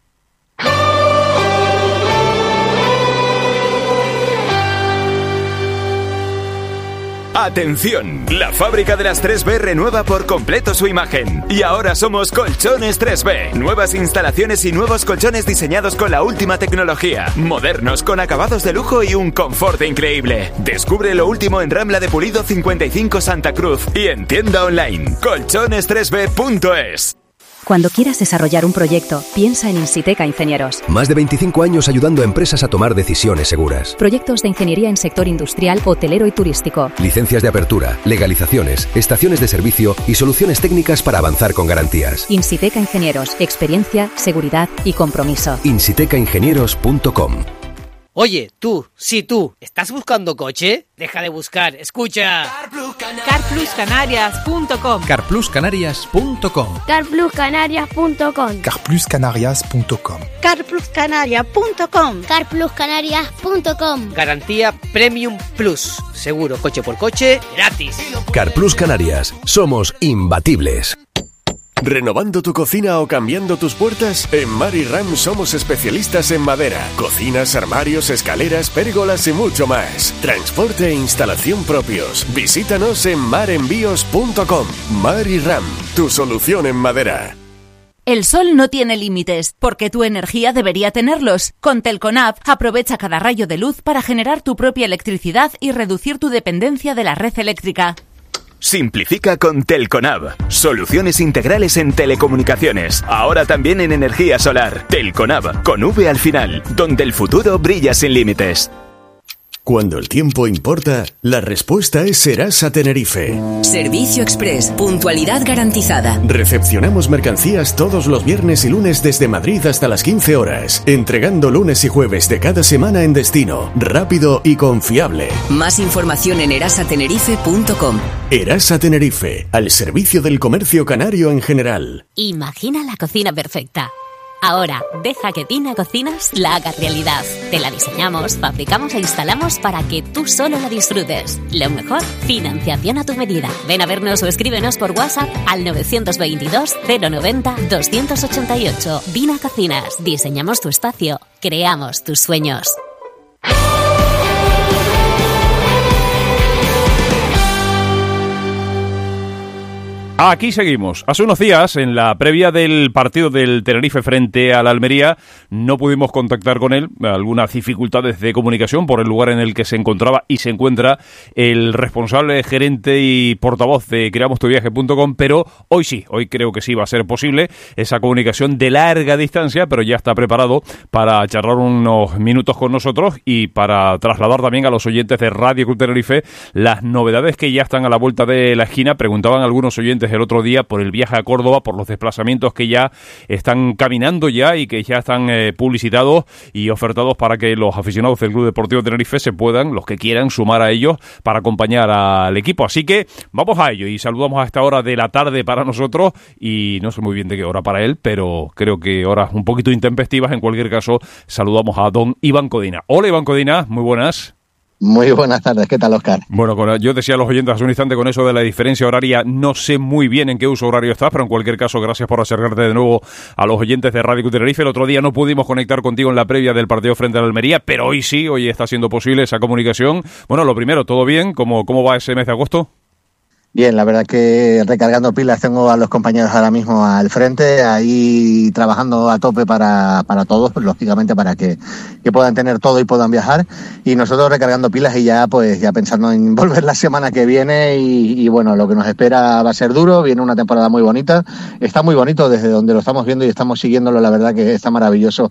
S6: ¡Atención! La fábrica de las tres B renueva por completo su imagen. Y ahora somos Colchones tres B. Nuevas instalaciones y nuevos colchones diseñados con la última tecnología. Modernos, con acabados de lujo y un confort increíble. Descubre lo último en Rambla de Pulido cincuenta y cinco Santa Cruz y en tienda online colchones tres b punto es.
S8: Cuando quieras desarrollar un proyecto, piensa en Insiteca Ingenieros.
S9: Más de veinticinco años ayudando a empresas a tomar decisiones seguras.
S8: Proyectos de ingeniería en sector industrial, hotelero y turístico.
S9: Licencias de apertura, legalizaciones, estaciones de servicio y soluciones técnicas para avanzar con garantías.
S8: Insiteca Ingenieros. Experiencia, seguridad y compromiso.
S9: insiteca ingenieros punto com.
S10: Oye, tú, sí tú, ¿estás buscando coche? Deja de buscar, escucha.
S11: car plus canarias punto com.
S20: car plus canarias punto com.
S27: car plus canarias punto com.
S20: car plus canarias punto com.
S27: car plus canarias punto com. car plus canarias punto com.
S10: Garantía Premium Plus. Seguro coche por coche, gratis.
S9: Carplus Canarias. Somos imbatibles.
S28: ¿Renovando tu cocina o cambiando tus puertas? En Mariram somos especialistas en madera, cocinas, armarios, escaleras, pérgolas y mucho más. Transporte e instalación propios. Visítanos en mar envíos punto com. Mariram, tu solución en madera.
S29: El sol no tiene límites, porque tu energía debería tenerlos. Con Telconab, aprovecha cada rayo de luz para generar tu propia electricidad y reducir tu dependencia de la red eléctrica.
S6: Simplifica con Telconab. Soluciones integrales en telecomunicaciones. Ahora también en energía solar. Telconab, con V al final, donde el futuro brilla sin límites.
S28: Cuando el tiempo importa, la respuesta es Serasa Tenerife.
S12: Servicio Express, puntualidad garantizada.
S28: Recepcionamos mercancías todos los viernes y lunes desde Madrid hasta las quince horas, entregando lunes y jueves de cada semana en destino, rápido y confiable.
S12: Más información en erasa tenerife punto com.
S28: Erasa Tenerife, al servicio del comercio canario en general.
S13: Imagina la cocina perfecta. Ahora, deja que Tina Cocinas la haga realidad. Te la diseñamos, fabricamos e instalamos para que tú solo la disfrutes. Lo mejor, financiación a tu medida. Ven a vernos o escríbenos por WhatsApp al nueve dos dos, cero noventa, doscientos ochenta y ocho. Tina Cocinas, diseñamos tu espacio, creamos tus sueños.
S7: Aquí seguimos. Hace unos días, en la previa del partido del Tenerife frente al Almería, no pudimos contactar con él, algunas dificultades de comunicación por el lugar en el que se encontraba y se encuentra el responsable, gerente y portavoz de creamos tu viaje punto com, pero hoy sí, hoy creo que sí va a ser posible esa comunicación de larga distancia, pero ya está preparado para charlar unos minutos con nosotros y para trasladar también a los oyentes de Radio Club Tenerife las novedades que ya están a la vuelta de la esquina. Preguntaban algunos oyentes el otro día por el viaje a Córdoba, por los desplazamientos que ya están caminando ya y que ya están eh, publicitados y ofertados para que los aficionados del Club Deportivo Tenerife se puedan, los que quieran, sumar a ellos para acompañar al equipo. Así que vamos a ello y saludamos a esta hora de la tarde para nosotros y no sé muy bien de qué hora para él, pero creo que horas un poquito intempestivas. En cualquier caso, saludamos a don Iván Codina. Hola Iván Codina, muy buenas.
S14: Muy buenas tardes, ¿qué tal, Óscar?
S7: Bueno, con, yo decía a los oyentes hace un instante con eso de la diferencia horaria, no sé muy bien en qué uso horario estás, pero en cualquier caso, gracias por acercarte de nuevo a los oyentes de Radio Club Tenerife. El otro día no pudimos conectar contigo en la previa del partido frente a la Almería, pero hoy sí, hoy está siendo posible esa comunicación. Bueno, lo primero, ¿todo bien? ¿Cómo, cómo va ese mes de agosto?
S14: Bien, la verdad que recargando pilas, tengo a los compañeros ahora mismo al frente, ahí trabajando a tope para, para todos, lógicamente para que, que puedan tener todo y puedan viajar, y nosotros recargando pilas y ya pues ya pensando en volver la semana que viene y, y bueno, lo que nos espera va a ser duro, viene una temporada muy bonita, está muy bonito desde donde lo estamos viendo y estamos siguiéndolo, la verdad que está maravilloso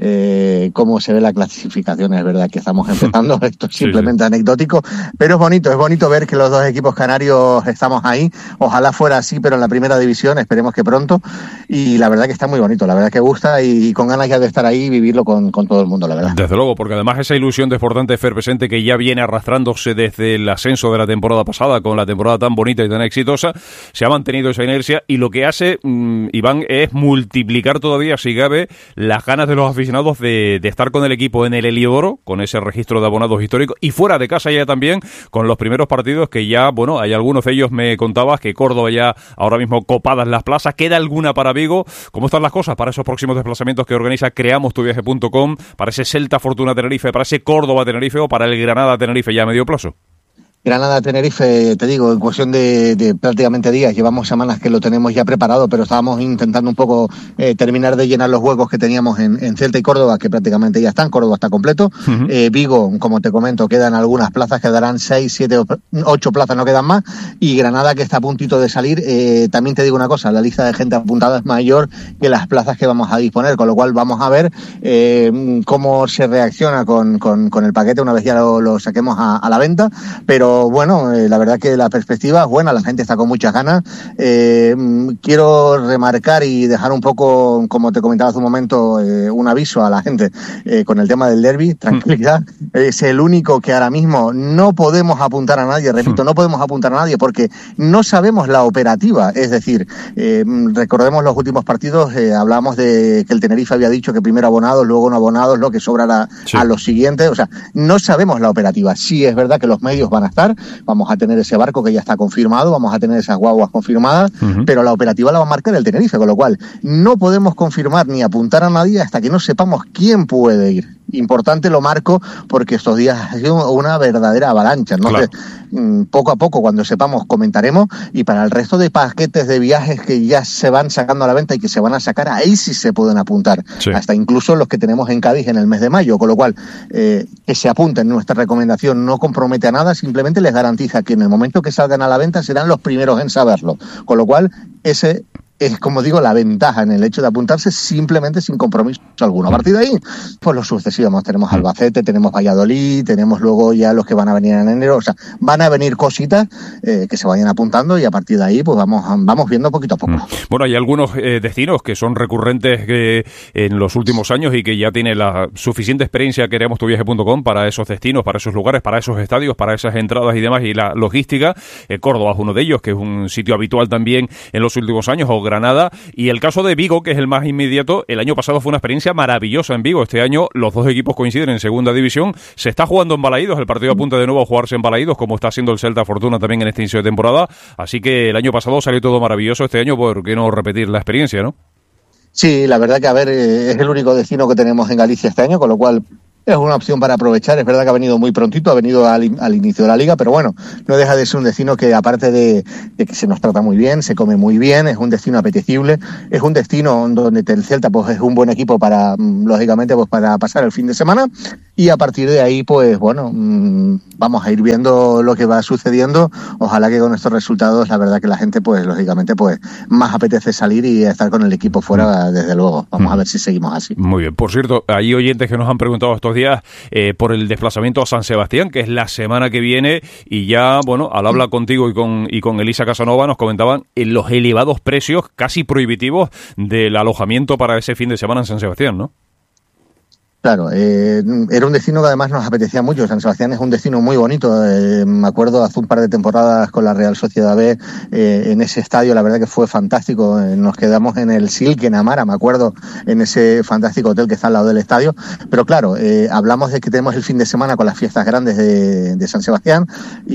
S14: eh, cómo se ve la clasificación, es verdad que estamos empezando, esto es simplemente sí, sí. anecdótico, pero es bonito, es bonito ver que los dos equipos canarios estamos ahí, ojalá fuera así, pero en la primera división, esperemos que pronto, y la verdad que está muy bonito, la verdad que gusta y, y con ganas ya de estar ahí y vivirlo con, con todo el mundo, la verdad.
S7: Desde luego, porque además esa ilusión desbordante efervescente que ya viene arrastrándose desde el ascenso de la temporada pasada, con la temporada tan bonita y tan exitosa, se ha mantenido esa inercia y lo que hace, mmm, Iván, es multiplicar todavía, si cabe, las ganas de los aficionados de, de estar con el equipo en el Heliodoro, con ese registro de abonados históricos, y fuera de casa ya también, con los primeros partidos que ya, bueno, hay algunos de ellos, me contabas que Córdoba ya ahora mismo copadas las plazas, ¿queda alguna para Vigo? ¿Cómo están las cosas para esos próximos desplazamientos que organiza creamos tu viaje punto com, para ese Celta Fortuna Tenerife, para ese Córdoba Tenerife o para el Granada Tenerife ya a medio plazo?
S14: Granada-Tenerife, te digo, en cuestión de, de prácticamente días, llevamos semanas que lo tenemos ya preparado, pero estábamos intentando un poco eh, terminar de llenar los huecos que teníamos en, en Celta y Córdoba, que prácticamente ya están, Córdoba está completo. Uh-huh. eh, Vigo, como te comento, quedan algunas plazas, quedarán seis, siete, ocho plazas, no quedan más, y Granada, que está a puntito de salir, eh, también te digo una cosa, la lista de gente apuntada es mayor que las plazas que vamos a disponer, con lo cual vamos a ver eh, cómo se reacciona con, con, con el paquete una vez ya lo, lo saquemos a, a la venta, pero bueno, eh, la verdad que la perspectiva es buena, la gente está con muchas ganas. Eh, quiero remarcar y dejar un poco, como te comentaba hace un momento, eh, un aviso a la gente eh, con el tema del derbi, tranquilidad, es el único que ahora mismo no podemos apuntar a nadie, repito, no podemos apuntar a nadie porque no sabemos la operativa, es decir, eh, recordemos los últimos partidos, eh, hablamos de que el Tenerife había dicho que primero abonados, luego no abonados, lo que sobrará sí. a los siguientes, o sea, no sabemos la operativa, sí es verdad que los medios van a estar, vamos a tener ese barco que ya está confirmado, vamos a tener esas guaguas confirmadas, uh-huh. pero la operativa la va a marcar el Tenerife, con lo cual no podemos confirmar ni apuntar a nadie hasta que no sepamos quién puede ir. Importante lo marco porque estos días ha sido una verdadera avalancha, ¿no? Claro. Entonces, poco a poco, cuando sepamos, comentaremos, y para el resto de paquetes de viajes que ya se van sacando a la venta y que se van a sacar, ahí sí se pueden apuntar, sí. hasta incluso los que tenemos en Cádiz en el mes de mayo, con lo cual eh, que se apunten. Nuestra recomendación no compromete a nada, simplemente les garantiza que en el momento que salgan a la venta serán los primeros en saberlo, con lo cual ese es, como digo, la ventaja en el hecho de apuntarse simplemente sin compromiso alguno. A partir de ahí, pues los sucesivos. Tenemos Albacete, tenemos Valladolid, tenemos luego ya los que van a venir en enero. O sea, van a venir cositas eh, que se vayan apuntando y a partir de ahí pues vamos vamos viendo poquito a poco.
S7: Bueno, hay algunos eh, destinos que son recurrentes eh, en los últimos años y que ya tiene la suficiente experiencia queremos tu viaje punto com para esos destinos, para esos lugares, para esos estadios, para esas entradas y demás, y la logística. Eh, Córdoba es uno de ellos, que es un sitio habitual también en los últimos años, o Granada, y el caso de Vigo, que es el más inmediato. El año pasado fue una experiencia maravillosa en Vigo. Este año los dos equipos coinciden en segunda división. Se está jugando en Balaídos, el partido apunta de nuevo a jugarse en Balaídos, como está haciendo el Celta Fortuna también en este inicio de temporada. Así que el año pasado salió todo maravilloso. Este año, ¿por qué no repetir la experiencia, no?
S14: Sí, la verdad que, a ver, es el único destino que tenemos en Galicia este año, con lo cual es una opción para aprovechar. Es verdad que ha venido muy prontito, ha venido al, al inicio de la liga, pero bueno, no deja de ser un destino que, aparte de, de que se nos trata muy bien, se come muy bien, es un destino apetecible, es un destino donde el Celta pues es un buen equipo para, lógicamente, pues para pasar el fin de semana, y a partir de ahí, pues bueno, vamos a ir viendo lo que va sucediendo. Ojalá que con estos resultados, la verdad que la gente, pues lógicamente, pues más apetece salir y estar con el equipo fuera, desde luego. Vamos a ver si seguimos así.
S7: Muy bien. Por cierto, hay oyentes que nos han preguntado estos días eh, por el desplazamiento a San Sebastián, que es la semana que viene, y ya, bueno, al hablar contigo y con y con Elisa Casanova nos comentaban eh, los elevados precios casi prohibitivos del alojamiento para ese fin de semana en San Sebastián, ¿no?
S14: Claro, eh, era un destino que además nos apetecía mucho. San Sebastián es un destino muy bonito. Eh, me acuerdo hace un par de temporadas con la Real Sociedad B eh, en ese estadio, la verdad que fue fantástico. Eh, nos quedamos en el Silk, en Amara, me acuerdo, en ese fantástico hotel que está al lado del estadio. Pero claro, eh, hablamos de que tenemos el fin de semana con las fiestas grandes de, de San Sebastián,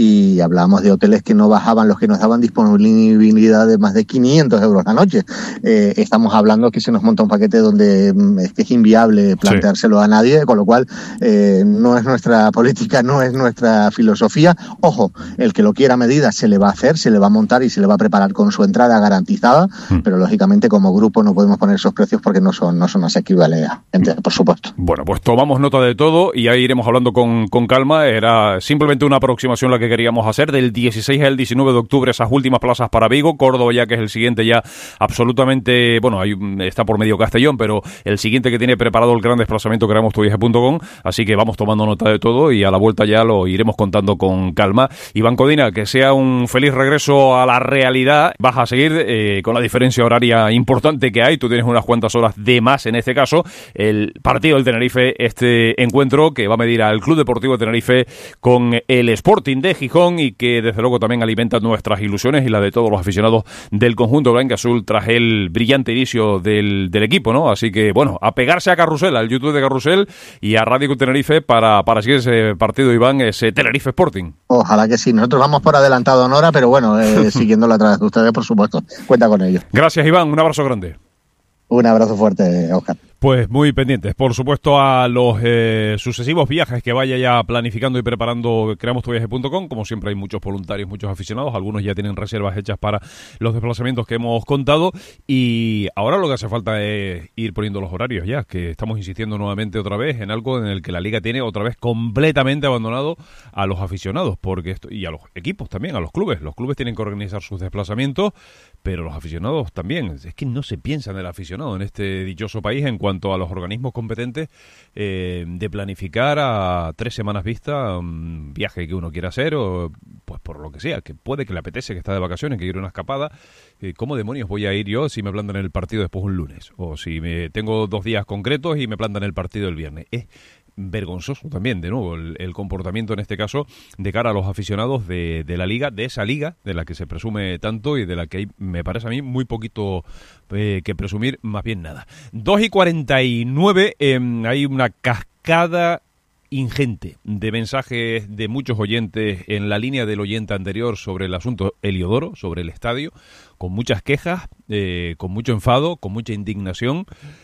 S14: y hablábamos de hoteles que no bajaban, los que nos daban disponibilidad de más de quinientos euros la noche. Eh, estamos hablando que se nos monta un paquete donde es que es inviable planteárselo a nadie, con lo cual eh, no es nuestra política, no es nuestra filosofía. Ojo, el que lo quiera a medida se le va a hacer, se le va a montar y se le va a preparar con su entrada garantizada, mm. pero lógicamente como grupo no podemos poner esos precios porque no son no son asequibles, por supuesto.
S7: Bueno, pues tomamos nota de todo y ahí iremos hablando con, con calma. Era simplemente una aproximación la que queríamos hacer. Del dieciséis al diecinueve de octubre, esas últimas plazas para Vigo. Córdoba, ya que es el siguiente, ya absolutamente, bueno, hay, está por medio Castellón, pero el siguiente que tiene preparado el gran desplazamiento, queremos tu viaje punto com, así que vamos tomando nota de todo y a la vuelta ya lo iremos contando con calma. Iván Codina, que sea un feliz regreso a la realidad. Vas a seguir eh, con la diferencia horaria importante que hay. Tú tienes unas cuantas horas de más en este caso. El partido del Tenerife, este encuentro que va a medir al Club Deportivo Tenerife con el Sporting de Gijón y que desde luego también alimenta nuestras ilusiones y la de todos los aficionados del conjunto blanquiazul tras el brillante inicio del, del equipo, ¿no? Así que bueno, a pegarse a Carrusel, al YouTube de Carrusel y a Radio Tenerife para, para seguir ese partido, Iván, ese Tenerife Sporting.
S14: Ojalá que sí. Nosotros vamos por adelantado en hora, pero bueno, eh, siguiéndolo a través de ustedes, por supuesto. Cuenta con ello.
S7: Gracias, Iván. Un abrazo grande.
S14: Un abrazo fuerte, Oscar.
S7: Pues muy pendientes, por supuesto, a los eh, sucesivos viajes que vaya ya planificando y preparando creamos tu viaje punto com. Como siempre hay muchos voluntarios, muchos aficionados, algunos ya tienen reservas hechas para los desplazamientos que hemos contado y ahora lo que hace falta es ir poniendo los horarios ya, que estamos insistiendo nuevamente otra vez en algo en el que la Liga tiene otra vez completamente abandonado a los aficionados porque esto, y a los equipos también, a los clubes. Los clubes tienen que organizar sus desplazamientos, pero los aficionados también. Es que no se piensa en el aficionado en este dichoso país en cuanto a los organismos competentes eh, de planificar a tres semanas vista un viaje que uno quiera hacer o pues por lo que sea, que puede que le apetece, que está de vacaciones, que quiere una escapada. Eh, ¿Cómo demonios voy a ir yo si me plantan el partido después un lunes? O si me tengo dos días concretos y me plantan el partido el viernes. Es vergonzoso también, de nuevo, el, el comportamiento en este caso de cara a los aficionados de, de la Liga, de esa Liga de la que se presume tanto y de la que hay, me parece a mí, muy poquito eh, que presumir, más bien nada. dos y cuarenta y nueve, eh, hay una cascada ingente de mensajes de muchos oyentes en la línea del oyente anterior sobre el asunto Heliodoro, sobre el estadio, con muchas quejas, eh, con mucho enfado, con mucha indignación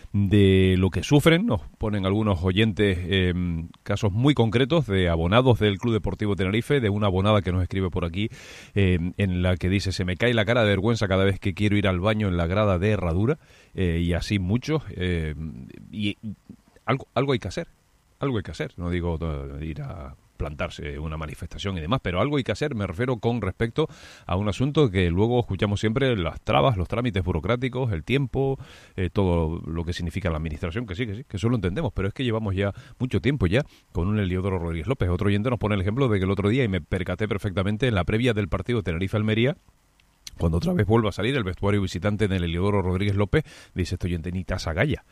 S7: de lo que sufren. Nos ponen algunos oyentes eh, casos muy concretos de abonados del Club Deportivo Tenerife, de una abonada que nos escribe por aquí eh, en la que dice: se me cae la cara de vergüenza cada vez que quiero ir al baño en la grada de Herradura, eh, y así muchos, eh, y algo, algo hay que hacer. Algo hay que hacer, no digo ir a plantarse una manifestación y demás, pero algo hay que hacer, me refiero con respecto a un asunto que luego escuchamos siempre, las trabas, los trámites burocráticos, el tiempo, eh, todo lo que significa la administración, que sí, que sí, que eso lo entendemos, pero es que llevamos ya mucho tiempo ya con un Heliodoro Rodríguez López. Otro oyente nos pone el ejemplo de que el otro día, y me percaté perfectamente en la previa del partido Tenerife-Almería, cuando otra vez vuelva a salir el vestuario visitante en el Heliodoro Rodríguez López, dice este oyente, ni taza galla.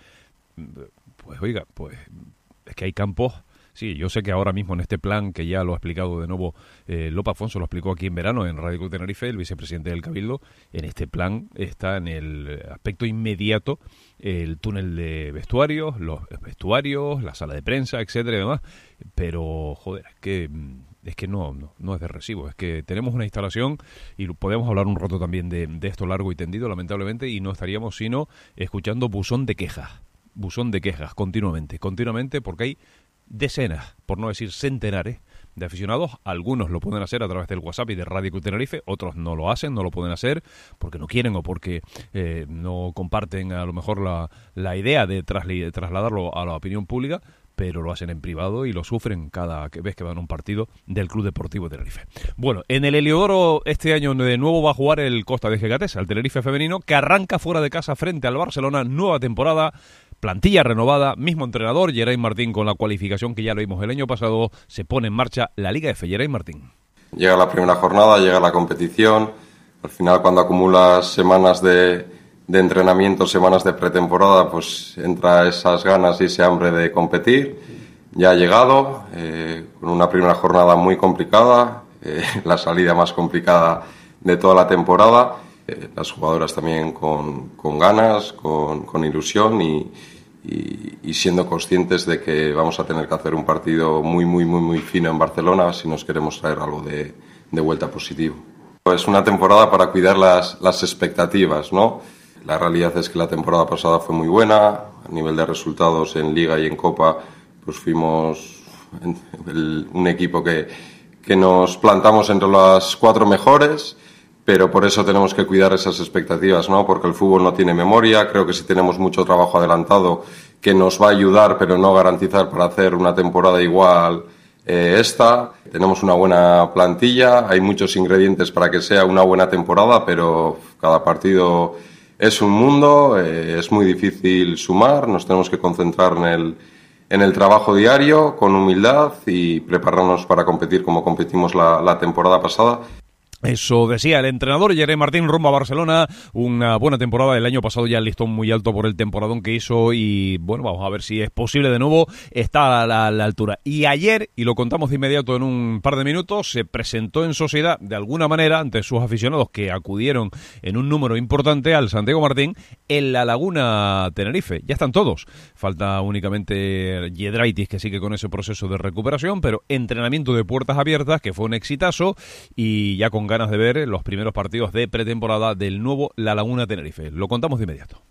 S7: Pues oiga, pues es que hay campos. Sí, yo sé que ahora mismo en este plan, que ya lo ha explicado de nuevo eh, Lope Afonso, lo explicó aquí en verano en Radio Club Tenerife, el vicepresidente del Cabildo, en este plan está en el aspecto inmediato el túnel de vestuarios, los vestuarios, la sala de prensa, etcétera y demás, pero joder, es que... Es que no, no, no es de recibo, es que tenemos una instalación y podemos hablar un rato también de, de esto largo y tendido, lamentablemente, y no estaríamos sino escuchando buzón de quejas, buzón de quejas continuamente, continuamente, porque hay decenas, por no decir centenares, de aficionados. Algunos lo pueden hacer a través del WhatsApp y de Radio Club Tenerife, otros no lo hacen, no lo pueden hacer porque no quieren o porque eh, no comparten a lo mejor la, la idea de, trasli- de trasladarlo a la opinión pública, pero lo hacen en privado y lo sufren cada vez que van a un partido del Club Deportivo Tenerife. Bueno, en el Heliodoro este año de nuevo va a jugar el Costa de Gegatesa, el Tenerife femenino, que arranca fuera de casa frente al Barcelona, nueva temporada, plantilla renovada, mismo entrenador, Geray Martín, con la cualificación que ya lo vimos el año pasado, se pone en marcha la Liga F. Geray Martín.
S15: Llega la primera jornada, llega la competición, al final cuando acumulas semanas de... de entrenamiento, semanas de pretemporada, pues entra esas ganas y ese hambre de competir. Ya ha llegado, eh, con una primera jornada muy complicada, eh, la salida más complicada de toda la temporada, eh, las jugadoras también con, con ganas, con, con ilusión y, y, y siendo conscientes de que vamos a tener que hacer un partido muy, muy, muy, muy fino en Barcelona si nos queremos traer algo de, de vuelta positivo. Es una temporada para cuidar las, las expectativas, ¿no? La realidad es que la temporada pasada fue muy buena, a nivel de resultados en Liga y en Copa, pues fuimos el, un equipo que, que nos plantamos entre las cuatro mejores, pero por eso tenemos que cuidar esas expectativas, ¿no? Porque el fútbol no tiene memoria, creo que sí tenemos mucho trabajo adelantado que nos va a ayudar, pero no garantizar para hacer una temporada igual eh, esta. Tenemos una buena plantilla, hay muchos ingredientes para que sea una buena temporada, pero cada partido... Es un mundo, eh, es muy difícil sumar, nos tenemos que concentrar en el, en el trabajo diario, con humildad y prepararnos para competir como competimos la, la temporada pasada.
S7: Eso decía el entrenador Geray Martín rumbo a Barcelona, una buena temporada. El año pasado ya el listón muy alto por el temporadón que hizo y bueno, vamos a ver si es posible de nuevo, está a la, a la altura. Y ayer, y lo contamos de inmediato en un par de minutos, se presentó en sociedad de alguna manera ante sus aficionados que acudieron en un número importante al Santiago Martín en la Laguna Tenerife. Ya están todos, falta únicamente Yedraitis que sigue con ese proceso de recuperación, pero entrenamiento de puertas abiertas que fue un exitazo y ya con ganas de ver los primeros partidos de pretemporada del nuevo La Laguna Tenerife. Lo contamos de inmediato.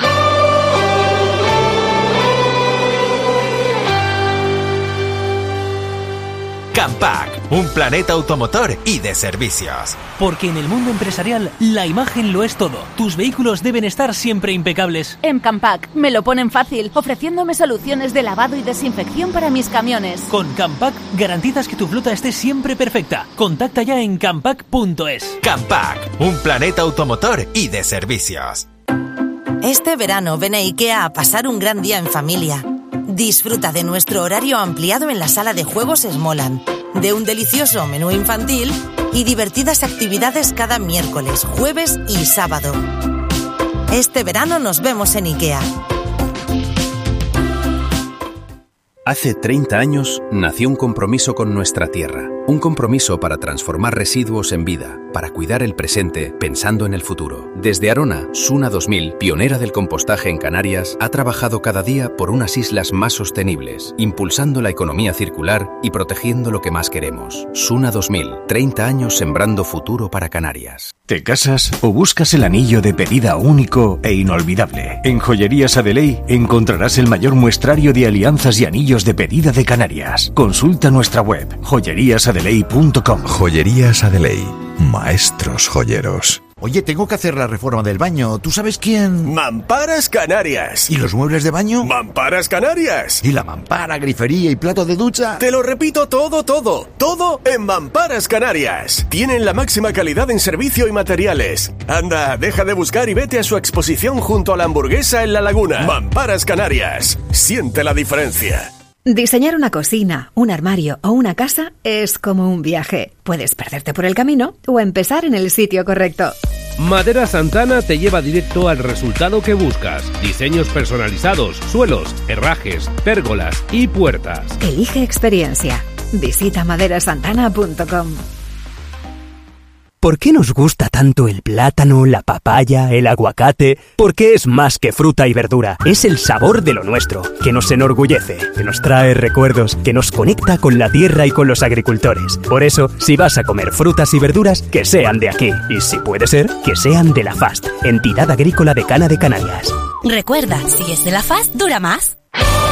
S16: Campac, un planeta automotor y de servicios.
S17: Porque en el mundo empresarial la imagen lo es todo. Tus vehículos deben estar siempre impecables.
S29: En Campac me lo ponen fácil, ofreciéndome soluciones de lavado y desinfección para mis camiones.
S17: Con Campac garantizas que tu flota esté siempre perfecta. Contacta ya en campac punto es.
S16: Campac, un planeta automotor y de servicios.
S18: Este verano ven a IKEA a pasar un gran día en familia. Disfruta de nuestro horario ampliado en la sala de juegos Smoland, de un delicioso menú infantil y divertidas actividades cada miércoles, jueves y sábado. Este verano nos vemos en IKEA.
S9: Hace treinta años nació un compromiso con nuestra tierra, un compromiso para transformar residuos en vida, para cuidar el presente pensando en el futuro. Desde Arona, Suna dos mil, pionera del compostaje en Canarias, ha trabajado cada día por unas islas más sostenibles, impulsando la economía circular y protegiendo lo que más queremos. Suna dos mil, treinta años sembrando futuro para Canarias.
S19: ¿Te casas o buscas el anillo de pedida único e inolvidable? En Joyerías Adeley encontrarás el mayor muestrario de alianzas y anillos de pedida de Canarias. Consulta nuestra web joyerías adeley punto com.
S21: Joyerías Adeley, maestros joyeros.
S1: Oye, tengo que hacer la reforma del baño. ¿Tú sabes quién?
S2: Mamparas Canarias.
S1: ¿Y los muebles de baño?
S2: Mamparas Canarias.
S1: ¿Y la mampara, grifería y plato de ducha?
S2: Te lo repito todo, todo. Todo en Mamparas Canarias. Tienen la máxima calidad en servicio y materiales. Anda, deja de buscar y vete a su exposición junto a la Hamburguesa en La Laguna. Mamparas Canarias. Siente la diferencia.
S3: Diseñar una cocina, un armario o una casa es como un viaje. Puedes perderte por el camino o empezar en el sitio correcto.
S21: Madera Santana te lleva directo al resultado que buscas. Diseños personalizados, suelos, herrajes, pérgolas y puertas.
S3: Elige experiencia. Visita madera santana punto com.
S22: ¿Por qué nos gusta tanto el plátano, la papaya, el aguacate? Porque es más que fruta y verdura. Es el sabor de lo nuestro, que nos enorgullece, que nos trae recuerdos, que nos conecta con la tierra y con los agricultores. Por eso, si vas a comer frutas y verduras, que sean de aquí. Y si puede ser, que sean de la FAST, Entidad Agrícola Decana de Canarias.
S12: Recuerda, si es de la F A S, dura más.